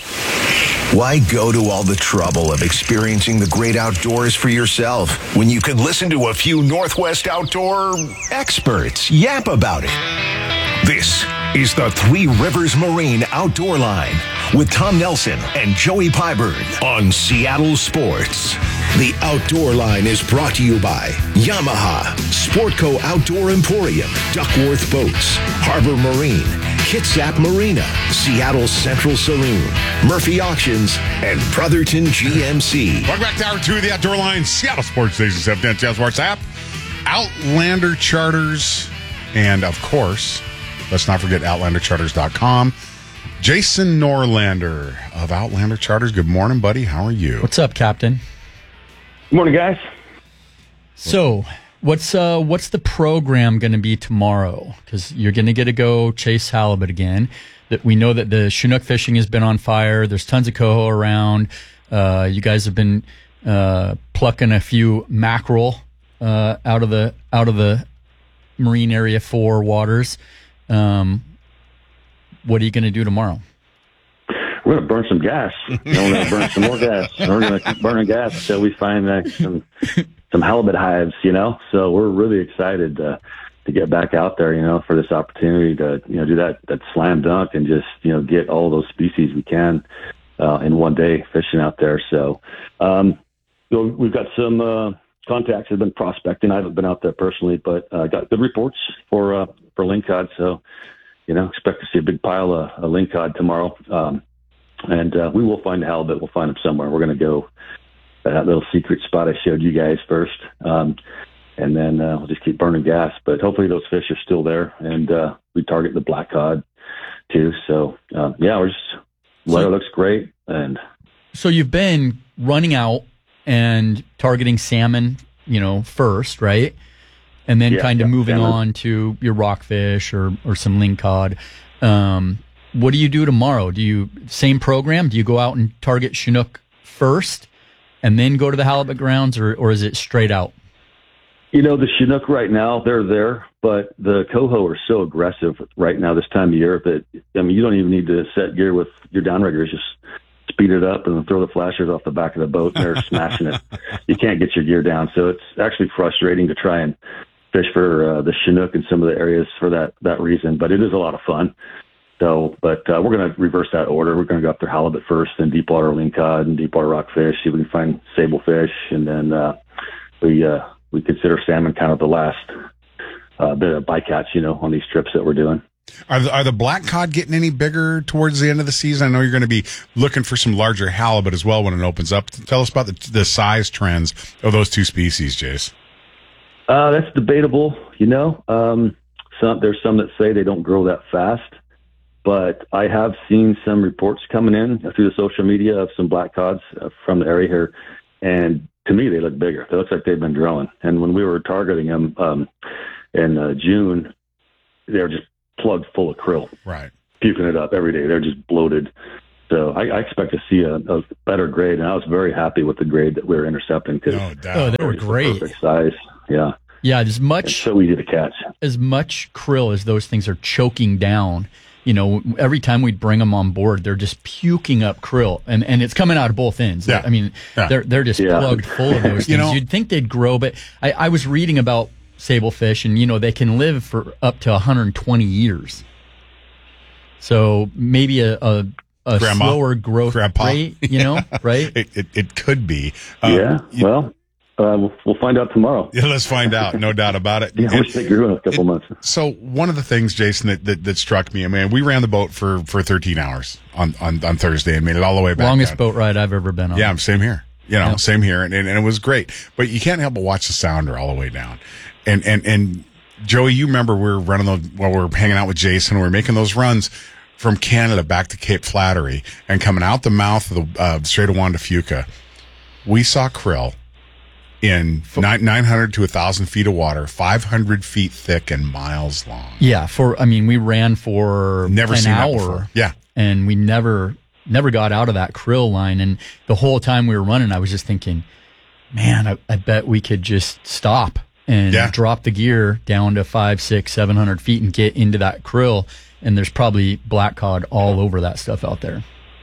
Why go to all the trouble of experiencing the great outdoors for yourself when you could listen to a few Northwest outdoor experts yap about it? This is the Three Rivers Marine Outdoor Line with Tom Nelson and Joey Pyburn on Seattle Sports. The Outdoor Line is brought to you by Yamaha, Sportco Outdoor Emporium, Duckworth Boats, Harbor Marine, Kitsap Marina, Seattle Central Saloon, Murphy Auctions, and Brotherton G M C. Welcome back to hour two of the Outdoor Line, Seattle Sports Station, seven ten Seattle Sports app, Outlander Charters, and of course, let's not forget outlander charters dot com. Jason Norlander of Outlander Charters. Good morning, buddy. How are you? What's up, Captain? Good morning, guys. So, what's uh, what's the program going to be tomorrow? Because you're going to get to go chase halibut again. That we know that the Chinook fishing has been on fire. There's tons of coho around. Uh, you guys have been uh, plucking a few mackerel uh, out of the out of the Marine Area Four waters. Um, what are you going to do tomorrow? We're going to burn some gas. We're going to burn some more gas. We're going to keep burning gas until we find uh, some some halibut hives, you know? So we're really excited uh, to get back out there, you know, for this opportunity to, you know, do that, that slam dunk and just, you know, get all those species we can uh, in one day fishing out there. So um, you know, we've got some uh, contacts that have been prospecting. I haven't been out there personally, but I uh, got good reports for uh, for lingcod. So, you know, expect to see a big pile of, of lingcod tomorrow. Um, And uh, we will find the halibut. We'll find them somewhere. We're going to go to that little secret spot I showed you guys first. Um, and then uh, we'll just keep burning gas. But hopefully those fish are still there. And uh, we target the black cod, too. So, uh, yeah, we're just, weather looks great. And so you've been running out and targeting salmon, you know, first, right? And then yeah, kind of yeah, moving salmon. on to your rockfish or, or some lingcod. Um What do you do tomorrow? Do you, same program? Do you go out and target Chinook first and then go to the halibut grounds, or, or is it straight out? You know, the Chinook right now, they're there, but the coho are so aggressive right now this time of year that, I mean, you don't even need to set gear with your downriggers. Just speed it up and throw the flashers off the back of the boat, and they're smashing it. You can't get your gear down. So it's actually frustrating to try and fish for uh, the Chinook in some of the areas for that, that reason, but it is a lot of fun. So, but uh, we're going to reverse that order. We're going to go after halibut first, then deep water lingcod and deep water rockfish. See if we can find sablefish, and then uh, we uh, we consider salmon kind of the last uh, bit of bycatch, you know, on these trips that we're doing. Are the, are the black cod getting any bigger towards the end of the season? I know you're going to be looking for some larger halibut as well when it opens up. Tell us about the, the size trends of those two species, Jace. Uh, that's debatable. You know, um, some, there's some that say they don't grow that fast, but I have seen some reports coming in through the social media of some black cods uh, from the area here, and to me, they look bigger. They look like they've been growing. And when we were targeting them um, in uh, June, they were just plugged full of krill. Right. Puking it up every day. They're just bloated. So I, I expect to see a, a better grade, and I was very happy with the grade that we were intercepting. Cause oh, they were great. Perfect size. Yeah. Yeah, as much it's so easy to catch. As much krill as those things are choking down. You know, every time we'd bring them on board, they're just puking up krill, and, and it's coming out of both ends. Yeah. I mean, yeah. they're they're just yeah. plugged full of those things. You know, You'd think they'd grow, but I, I was reading about sablefish, and you know they can live for up to one hundred twenty years. So maybe a a, a Grandma, slower growth Grandpa. rate, you know, right? It, it it could be. Um, yeah. Well. Uh, we'll, we'll find out tomorrow. Yeah, let's find out. No doubt about it. Yeah, I wish they grew in a couple it, months. So one of the things, Jason, that, that, that struck me, I mean, we ran the boat for, for thirteen hours on, on, on Thursday and made it all the way back. Longest down. boat ride I've ever been on. Yeah, same here. You know, Yep. same here. And, and, and it was great. But you can't help but watch the sounder all the way down. And, and, and Joey, you remember we were running those, while we were hanging out with Jason, we were making those runs from Canada back to Cape Flattery and coming out the mouth of the uh, Strait of Juan de Fuca. We saw krill in nine, nine hundred to one thousand feet of water, five hundred feet thick and miles long. Yeah, for I mean, we ran for Never an seen that hour. before. Yeah. And we never never got out of that krill line. And the whole time we were running, I was just thinking, man, I, I bet we could just stop and Yeah. drop the gear down to five, six, seven hundred feet and get into that krill. And there's probably black cod all over that stuff out there.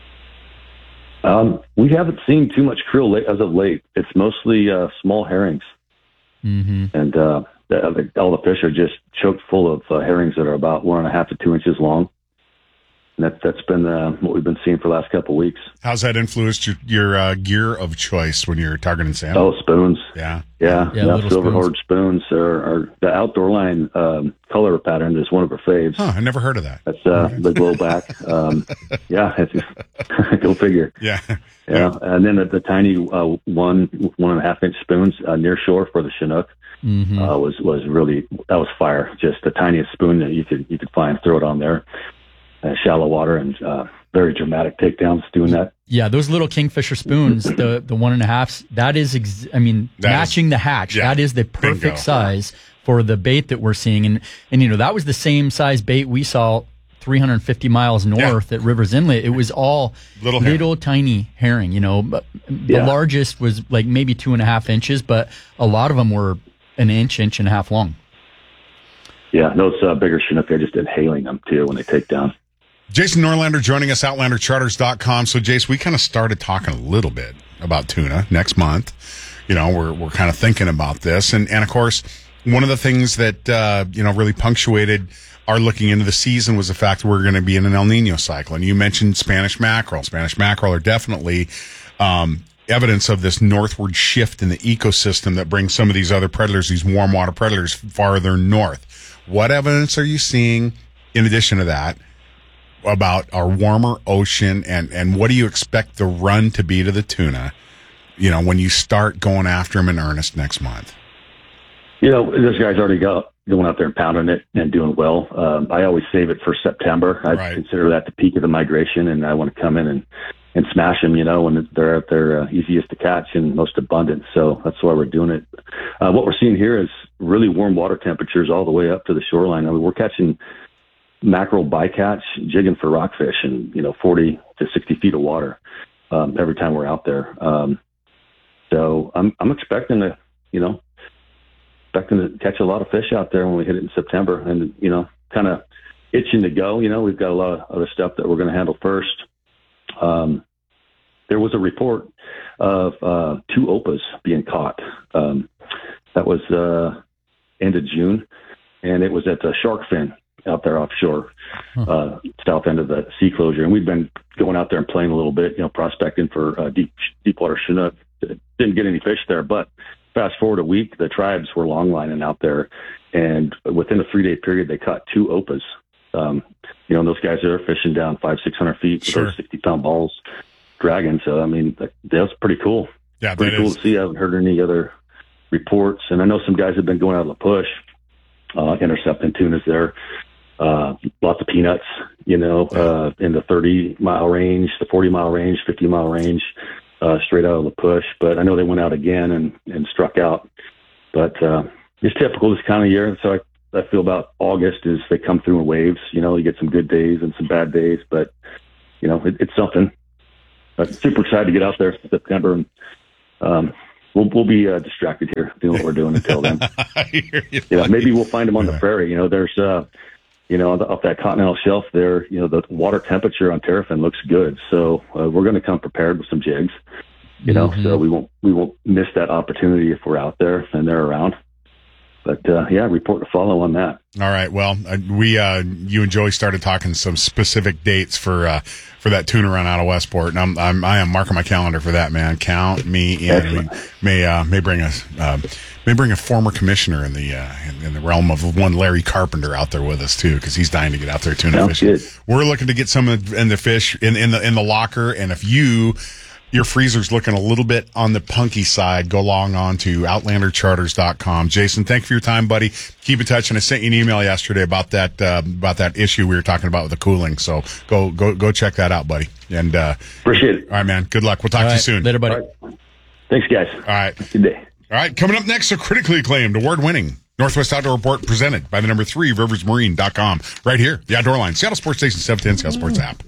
Um, we haven't seen too much krill late, as of late. It's mostly uh, small herrings. Mm-hmm. And uh, the, all the fish are just choked full of uh, herrings that are about one and a half to two inches long. And that, that's been uh, what we've been seeing for the last couple of weeks. How's that influenced your, your uh, gear of choice when you're targeting salmon? Oh, spoons. Yeah. Yeah. Yeah, yeah little Silver spoons. Horde spoons are, are the outdoor line um, color pattern is one of our faves. Huh, I never heard of that. That's uh, the glow back. Um, yeah, it's, go figure. Yeah. Yeah, and then the, the tiny uh, one one and a half inch spoons uh, near shore for the Chinook Mm-hmm. uh, was was really that was fire. Just the tiniest spoon that you could you could find, throw it on there, uh, shallow water, and uh, very dramatic takedowns doing that. Yeah, those little kingfisher spoons, the the one and a halfs, that is, ex- I mean, That matching is- the hatch. yeah, that is the perfect bingo. size for the bait that we're seeing, and and you know that was the same size bait we saw three hundred fifty miles north at Rivers Inlet. It was all Little little, herring. tiny herring. You know, but the Yeah. largest was like maybe two and a half inches, but a lot of them were an inch, inch and a half long. Yeah, those uh, bigger Chinook, they're just inhaling them too when they take down. Jason Norlander joining us, outlander charters dot com. So, Jace, we kind of started talking a little bit about tuna next month. You know, we're we're kind of thinking about this. And, and of course, one of the things that, uh, you know, really punctuated our looking into the season was the fact that we're going to be in an El Nino cycle. And you mentioned Spanish mackerel. Spanish mackerel are definitely um, evidence of this northward shift in the ecosystem that brings some of these other predators, these warm water predators, farther north. What evidence are you seeing in addition to that about our warmer ocean, and, and what do you expect the run to be to the tuna, you know, when you start going after them in earnest next month? You know, this guy's already got going out there and pounding it and doing well. Um, I always save it for September. I Right. consider that the peak of the migration, and I want to come in and, and smash them, you know, when they're out there uh, easiest to catch and most abundant. So that's why we're doing it. Uh, what we're seeing here is really warm water temperatures all the way up to the shoreline. I mean, we're catching mackerel bycatch, jigging for rockfish and, you know, forty to sixty feet of water um, every time we're out there. Um, so I'm, I'm expecting to, you know, expecting to catch a lot of fish out there when we hit it in September, and, you know, kind of itching to go. You know, we've got a lot of other stuff that we're going to handle first. Um, there was a report of uh, two opas being caught. Um, that was uh, end of June, and it was at the shark fin out there offshore, uh, south end of the sea closure. And we've been going out there and playing a little bit, you know, prospecting for uh, deep deep water Chinook. Didn't get any fish there, but fast forward a week, the tribes were longlining out there, and within a three-day period, they caught two opas Um, you know, those guys are fishing down five, six hundred feet with Sure. those sixty pound balls dragging. So, I mean, that, that's pretty cool. Yeah, pretty that cool is. to see. I haven't heard any other reports. And I know some guys have been going out of the push, uh, intercepting tunas there. Uh, lots of peanuts, you know, uh, in the thirty mile range, the forty mile range, fifty mile range, uh, straight out of the push. But I know they went out again and, and struck out. But, uh, it's typical this kind of year. So I, I feel about August is they come through in waves. You know, you get some good days and some bad days, but you know, it, it's something. I'm super excited to get out there in September, and um, we'll we'll be uh, distracted here doing what we're doing until then. you you know, maybe we'll find them on the prairie. You know, there's uh, you know, off that Continental Shelf there. You know, the water temperature on Terrapin looks good, so uh, we're going to come prepared with some jigs. You know, Mm-hmm. so we won't we won't miss that opportunity if we're out there and they're around. But uh, yeah, report to follow on that. All right. Well, uh, we, uh, you and Joey started talking some specific dates for, uh, for that tuna run out of Westport. And I'm, I'm, I am marking my calendar for that, man. Count me in. We may, uh, may bring a, uh, may bring a former commissioner in the, uh, in, in the realm of one Larry Carpenter out there with us too, because he's dying to get out there tuna Sounds fishing. good. We're looking to get some of in the fish in, in the, in the locker. And if you, your freezer's looking a little bit on the punky side, go log on to outlander charters dot com. Jason, thank you for your time, buddy. Keep in touch. And I sent you an email yesterday about that, uh, about that issue we were talking about with the cooling. So go, go, go check that out, buddy. And, uh, appreciate it. All right, man. Good luck. We'll talk All to you right. soon. Later, buddy. All right. Thanks, guys. All right. Good day. All right. Coming up next, a critically acclaimed, award winning Northwest Outdoor Report presented by the number three, rivers marine dot com. Right here, the Outdoor Line, Seattle Sports Station seven ten, Seattle Sports app.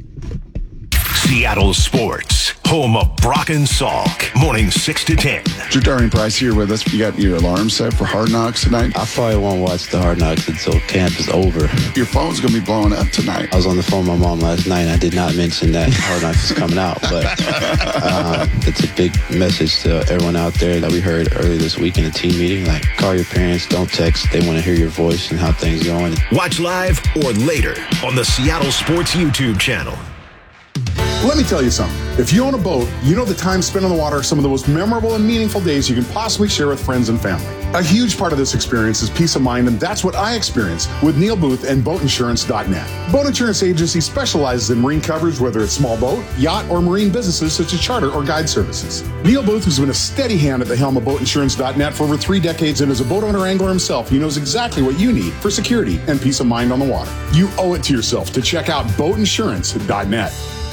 Seattle Sports, home of Brock and Salk, morning six to ten. Drew Darling Price here with us. You got your alarm set for Hard Knocks tonight? I probably won't watch the Hard Knocks until camp is over. Your phone's going to be blowing up tonight. I was on the phone with my mom last night, and I did not mention that Hard Knocks is coming out, but uh, it's a big message to everyone out there that we heard earlier this week in a team meeting. Like, call your parents, don't text. They want to hear your voice and how things are going. Watch live or later on the Seattle Sports YouTube channel. Let me tell you something. If you own a boat, you know the time spent on the water are some of the most memorable and meaningful days you can possibly share with friends and family. A huge part of this experience is peace of mind, and that's what I experience with Neil Booth and boat insurance dot net. Boat Insurance Agency specializes in marine coverage, whether it's small boat, yacht, or marine businesses such as charter or guide services. Neil Booth has been a steady hand at the helm of boat insurance dot net for over three decades, and as a boat owner angler himself, he knows exactly what you need for security and peace of mind on the water. You owe it to yourself to check out boat insurance dot net.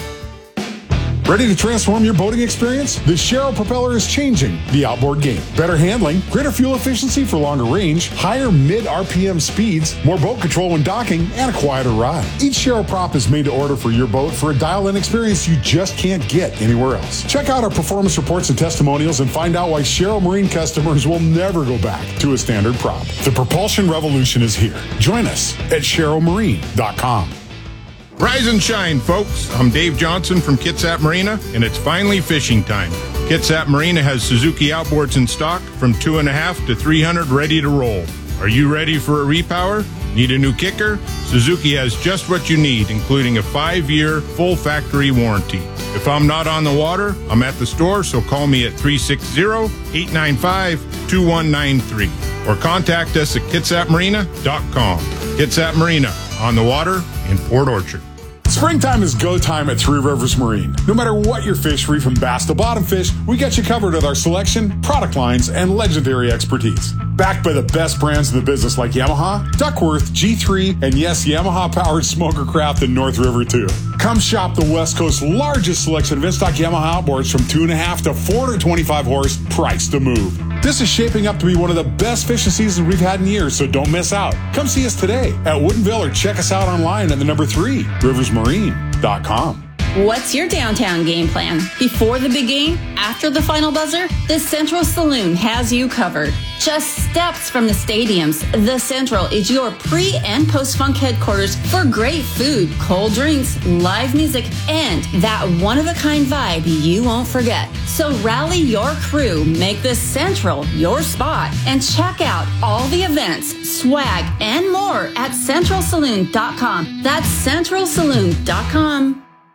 Ready to transform your boating experience? The Sharrow propeller is changing the outboard game. Better handling, greater fuel efficiency for longer range, higher mid-R P M speeds, more boat control when docking, and a quieter ride. Each Sharrow prop is made to order for your boat for a dial-in experience you just can't get anywhere else. Check out our performance reports and testimonials and find out why Sharrow Marine customers will never go back to a standard prop. The propulsion revolution is here. Join us at Sharrow Marine dot com. Rise and shine, folks. I'm Dave Johnson from Kitsap Marina, and it's finally fishing time. Kitsap Marina has Suzuki outboards in stock from two and a half to three hundred ready to roll. Are you ready for a repower? Need a new kicker? Suzuki has just what you need, including a five-year full factory warranty. If I'm not on the water, I'm at the store, so call me at three six zero, eight nine five, two one nine three or contact us at kitsap marina dot com. Kitsap Marina, on the water in Port Orchard. Springtime is go time at Three Rivers Marine. No matter what your fish, free from bass to bottom fish, we got you covered with our selection, product lines, and legendary expertise. Backed by the best brands in the business like Yamaha, Duckworth, G three, and yes, Yamaha-powered Smoker Craft in North River too. Come shop the West Coast's largest selection of in-stock Yamaha outboards from two and a half to four hundred twenty-five horse, price to move. This is shaping up to be one of the best fishing seasons we've had in years, so don't miss out. Come see us today at Woodinville or check us out online at the number three, rivers marine dot com. What's your downtown game plan? Before the big game? After the final buzzer? The Central Saloon has you covered. Just steps from the stadiums, the Central is your pre- and post-funk headquarters for great food, cold drinks, live music, and that one-of-a-kind vibe you won't forget. So rally your crew, make the Central your spot, and check out all the events, swag, and more at central saloon dot com. That's central saloon dot com.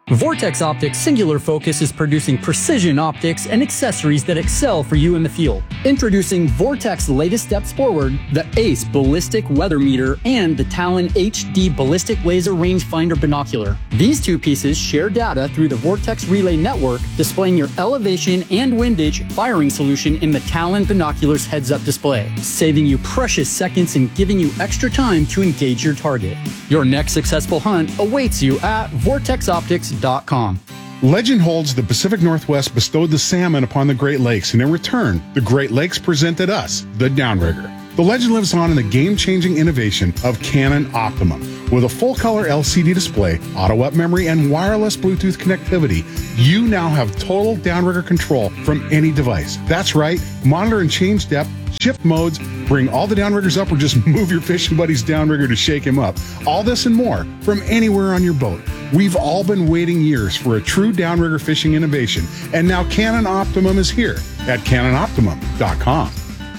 Vortex Optics' singular focus is producing precision optics and accessories that excel for you in the field. Introducing Vortex's latest steps forward, the ACE Ballistic Weather Meter and the Talon H D Ballistic Laser Rangefinder Binocular. These two pieces share data through the Vortex Relay Network, displaying your elevation and windage firing solution in the Talon Binoculars heads-up display, saving you precious seconds and giving you extra time to engage your target. Your next successful hunt awaits you at vortex optics dot com. Legend holds the Pacific Northwest bestowed the salmon upon the Great Lakes, and in return, the Great Lakes presented us the Downrigger. The legend lives on in the game-changing innovation of Canon Optimum. With a full-color L C D display, auto-up memory, and wireless Bluetooth connectivity, you now have total downrigger control from any device. That's right, monitor and change depth, shift modes, bring all the downriggers up, or just move your fishing buddy's downrigger to shake him up. All this and more from anywhere on your boat. We've all been waiting years for a true downrigger fishing innovation, and now Canon Optimum is here at cannon optimum dot com.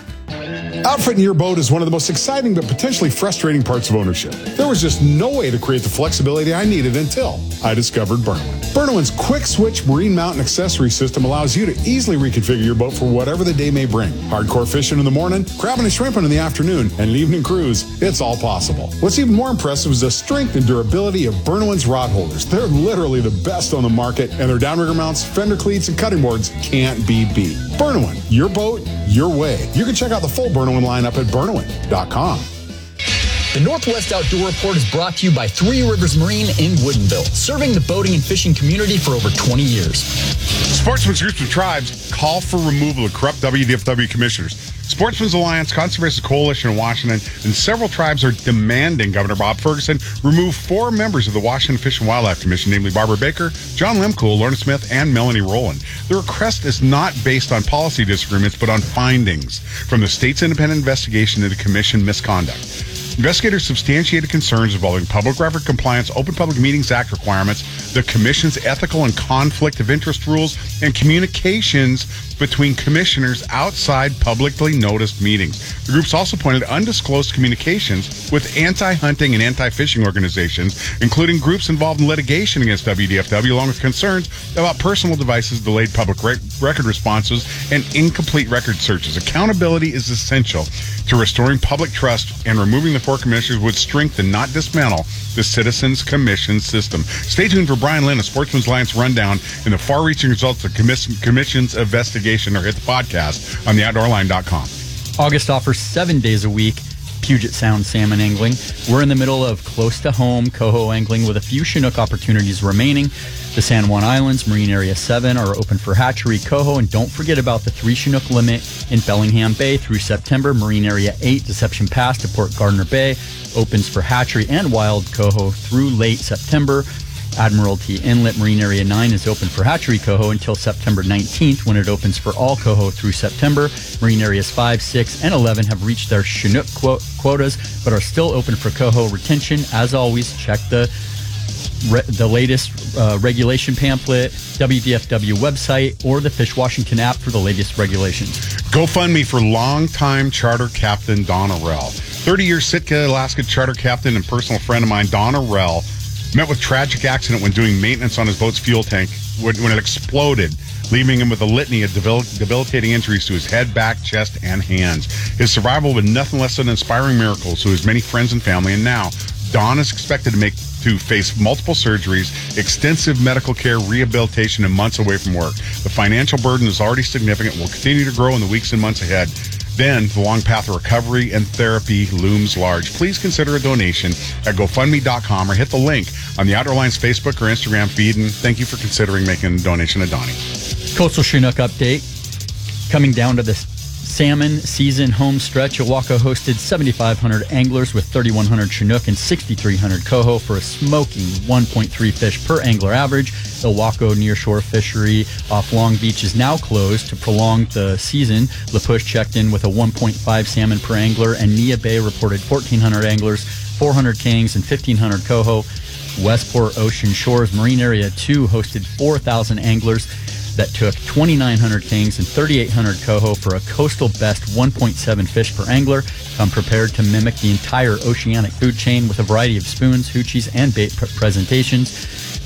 Outfitting your boat is one of the most exciting but potentially frustrating parts of ownership. There was just no way to create the flexibility I needed until I discovered Burnowin. Burnowin's quick switch marine mount and accessory system allows you to easily reconfigure your boat for whatever the day may bring. Hardcore fishing in the morning, crabbing and shrimping in the afternoon, and an evening cruise, it's all possible. What's even more impressive is the strength and durability of Burnowin's rod holders. They're literally the best on the market, and their downrigger mounts, fender cleats, and cutting boards can't be beat. Burnowin, your boat, your way. You can check out the full Burnowin lineup at burnowin dot com. The Northwest Outdoor Report is brought to you by Three Rivers Marine in Woodinville, serving the boating and fishing community for over twenty years. Sportsmen's groups and tribes call for removal of corrupt W D F W commissioners. Sportsmen's Alliance, Conservation Coalition in Washington, and several tribes are demanding Governor Bob Ferguson remove four members of the Washington Fish and Wildlife Commission, namely Barbara Baker, John Lemcool, Lorna Smith, and Melanie Rowland. The request is not based on policy disagreements, but on findings from the state's independent investigation into commission misconduct. Investigators substantiated concerns involving public record compliance, Open Public Meetings Act requirements, the Commission's ethical and conflict of interest rules, and communications between commissioners outside publicly noticed meetings. The groups also pointed to undisclosed communications with anti-hunting and anti-fishing organizations, including groups involved in litigation against W D F W, along with concerns about personal devices, delayed public rec- record responses, and incomplete record searches. Accountability is essential to restoring public trust, and removing the four commissioners would strengthen, not dismantle, the Citizens Commission system. Stay tuned for Brian Lynn, a Sportsman's Alliance rundown, and the far-reaching results of the commis- Commission's investigation, or hit the podcast on the outdoor line dot com. August offers seven days a week Puget Sound salmon angling. We're in the middle of close to home coho angling with a few Chinook opportunities remaining. The San Juan Islands, Marine Area seven are open for hatchery coho, and don't forget about the three Chinook limit in Bellingham Bay through September. Marine Area eight, Deception Pass to Port Gardner Bay, opens for hatchery and wild coho through late September. Admiralty Inlet, Marine Area nine is open for hatchery coho until September nineteenth, when it opens for all coho through September. Marine Areas five, six, and eleven have reached their Chinook quo- quotas, but are still open for coho retention. As always, check the re- the latest uh, regulation pamphlet, W D F W website, or the Fish Washington app for the latest regulations. GoFundMe for longtime charter captain Don Arell. thirty-year Sitka, Alaska charter captain and personal friend of mine, Don Arell, met with tragic accident when doing maintenance on his boat's fuel tank when, when it exploded, leaving him with a litany of debil- debilitating injuries to his head, back, chest, and hands. His survival was nothing less than an inspiring miracle to his many friends and family, and now Don is expected to make to face multiple surgeries, extensive medical care, rehabilitation, and months away from work. The financial burden is already significant and will continue to grow in the weeks and months ahead. Then, the long path of recovery and therapy looms large. Please consider a donation at GoFundMe dot com or hit the link on the Outdoor Lines Facebook or Instagram feed. And thank you for considering making a donation to Donnie. Coastal Chinook update. Coming down to the salmon season home stretch, Ilwaco hosted seventy-five hundred anglers with thirty-one hundred Chinook and sixty-three hundred coho for a smoking one point three fish per angler average. Ilwaco nearshore fishery off Long Beach is now closed to prolong the season. La Push checked in with a one point five salmon per angler, and Nia Bay reported fourteen hundred anglers, four hundred kings, and fifteen hundred coho. Westport Ocean Shores Marine Area two hosted four thousand anglers that took twenty-nine hundred kings and thirty-eight hundred coho for a coastal best one point seven fish per angler. Come prepared to mimic the entire oceanic food chain with a variety of spoons, hoochies, and bait pr- presentations.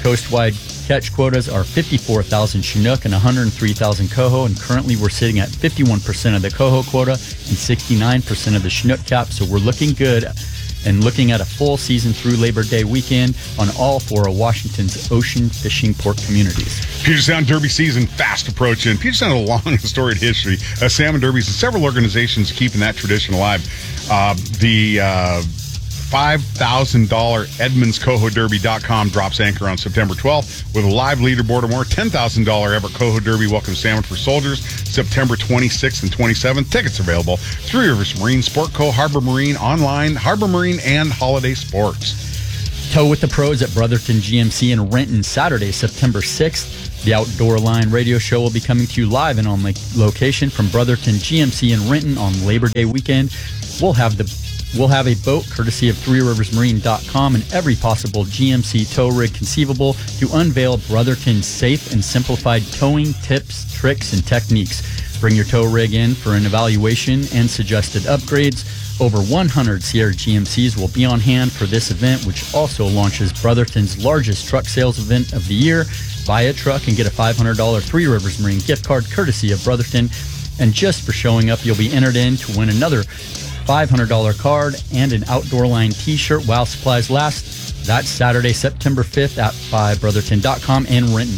Coast-wide catch quotas are fifty-four thousand Chinook and one hundred three thousand Coho, and currently we're sitting at fifty-one percent of the Coho quota and sixty-nine percent of the Chinook cap, so we're looking good and looking at a full season through Labor Day weekend on all four of Washington's ocean fishing port communities. Puget Sound Derby season fast approaching. Puget Sound has a long and storied history of salmon derbies, and several organizations keeping that tradition alive. Uh, the uh, five thousand dollars Edmonds Coho Derby dot com drops anchor on September twelfth with a live leaderboard or more. ten thousand dollars Everett Coho Derby welcomes salmon for soldiers September twenty-sixth and twenty-seventh. Tickets available. Three Rivers Marine, Sportco, Harbor Marine, online, Harbor Marine, and Holiday Sports. Tow with the pros at Brotherton G M C in Renton Saturday, September sixth. The Outdoor Line radio show will be coming to you live and on location from Brotherton G M C in Renton on Labor Day weekend. We'll have the We'll have a boat courtesy of three rivers marine dot com and every possible G M C tow rig conceivable to unveil Brotherton's safe and simplified towing tips, tricks, and techniques. Bring your tow rig in for an evaluation and suggested upgrades. Over one hundred Sierra G M Cs will be on hand for this event, which also launches Brotherton's largest truck sales event of the year. Buy a truck and get a five hundred dollars Three Rivers Marine gift card courtesy of Brotherton. And just for showing up, you'll be entered in to win another five hundred dollars card and an Outdoor Line t-shirt while supplies last. That's Saturday, September fifth at buy brotherton dot com and Renton.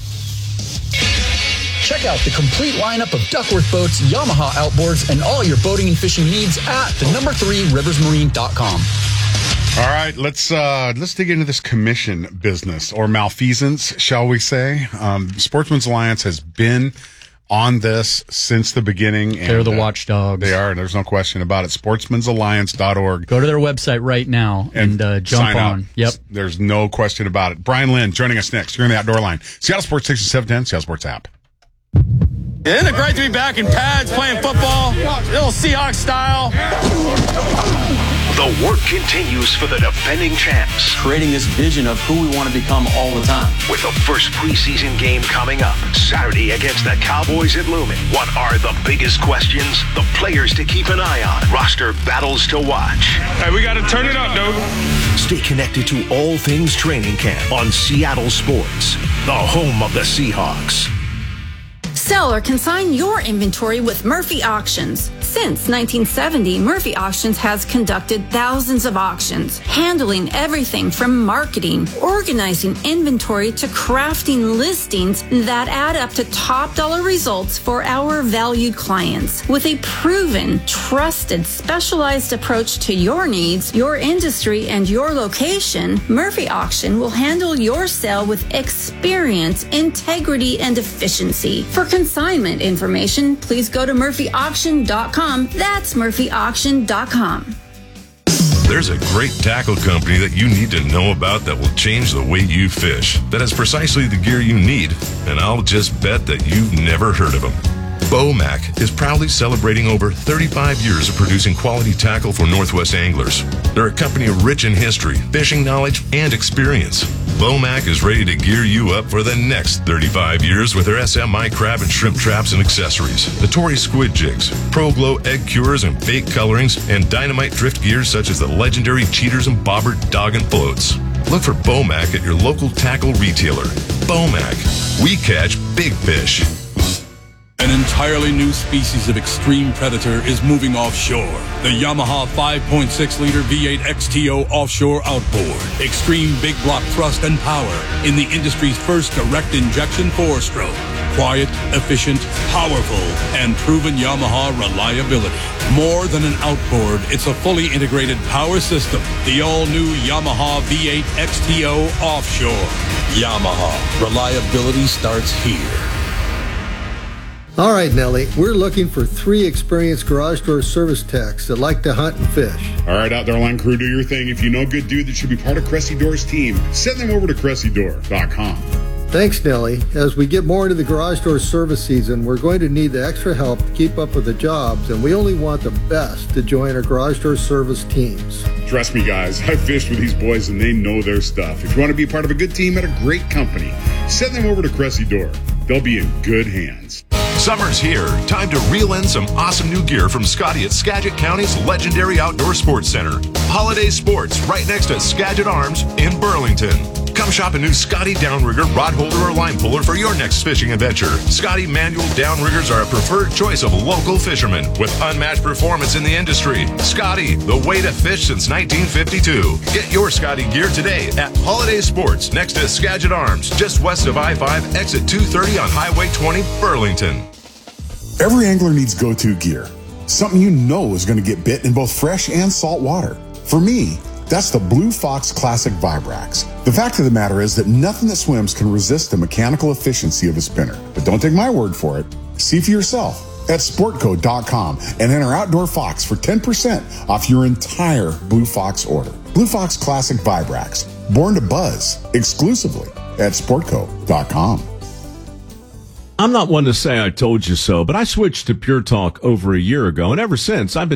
Check out the complete lineup of Duckworth boats, Yamaha outboards, and all your boating and fishing needs at the number three rivers marine dot com. All right, let's uh, let's dig into this commission business or malfeasance, shall we say? Um, Sportsman's Alliance has been on this since the beginning. And, They're the uh, watchdogs. They are. There's no question about it. sportsmans alliance dot org. Go to their website right now and, and uh, jump sign on. Up. Yep. There's no question about it. Brian Lynn joining us next. You're in the Outdoor Line. Seattle Sports Station seven ten, Seattle Sports app. Isn't it great to be back in pads playing football? Little Seahawks style. The work continues for the defending champs. Creating this vision of who we want to become all the time. With the first preseason game coming up Saturday against the Cowboys at Lumen. What are the biggest questions? The players to keep an eye on. Roster battles to watch. Hey, we got to turn it up, dude. Stay connected to all things training camp on Seattle Sports, the home of the Seahawks. Sell or consign your inventory with Murphy Auctions. Since nineteen seventy, Murphy Auctions has conducted thousands of auctions, handling everything from marketing, organizing inventory to crafting listings that add up to top dollar results for our valued clients. With a proven, trusted, specialized approach to your needs, your industry, and your location, Murphy Auction will handle your sale with experience, integrity, and efficiency. For consignment information, please go to murphy auction dot com. That's murphy auction dot com. There's a great tackle company that you need to know about that will change the way you fish, that has precisely the gear you need, and I'll just bet that you've never heard of them. Bomac is proudly celebrating over thirty-five years of producing quality tackle for Northwest anglers. They're a company rich in history, fishing knowledge, and experience. Bomac is ready to gear you up for the next thirty-five years with their S M I crab and shrimp traps and accessories, the Tory squid jigs, Pro Glow egg cures and fake colorings, and dynamite drift gears such as the legendary cheaters and bobber dog and floats. Look for Bomac at your local tackle retailer. Bomac. We catch big fish. An entirely new species of extreme predator is moving offshore. The Yamaha five point six liter V eight X T O offshore outboard. Extreme big block thrust and power in the industry's first direct injection four-stroke. Quiet, efficient, powerful, and proven Yamaha reliability. More than an outboard, it's a fully integrated power system. The all-new Yamaha V eight X T O offshore. Yamaha. Reliability starts here. All right, Nellie, we're looking for three experienced garage door service techs that like to hunt and fish. All right, Outdoor Line crew, do your thing. If you know a good dude that should be part of Cressy Door's team, send them over to cressy door dot com. Thanks, Nellie. As we get more into the garage door service season, we're going to need the extra help to keep up with the jobs, and we only want the best to join our garage door service teams. Trust me, guys, I've fished with these boys and they know their stuff. If you want to be part of a good team at a great company, send them over to Cressy Door. They'll be in good hands. Summer's here. Time to reel in some awesome new gear from Scotty at Skagit County's legendary outdoor sports center. Holiday Sports, right next to Skagit Arms in Burlington. Come Come shop a new Scotty Downrigger rod holder or line puller for your next fishing adventure. Scotty manual downriggers are a preferred choice of local fishermen with unmatched performance in the industry. Scotty, the way to fish since nineteen fifty-two. Get your Scotty gear today at Holiday Sports next to Skagit Arms, just west of I five, exit two thirty on Highway twenty, Burlington. Every angler needs go-to gear. Something you know is going to get bit in both fresh and salt water. For me, that's the Blue Fox Classic Vibrax. The fact of the matter is that nothing that swims can resist the mechanical efficiency of a spinner. But don't take my word for it. See for yourself at sportco dot com and enter Outdoor Fox for ten percent off your entire Blue Fox order. Blue Fox Classic Vibrax, born to buzz, exclusively at sportco dot com. I'm not one to say I told you so, but I switched to Pure Talk over a year ago, and ever since I've been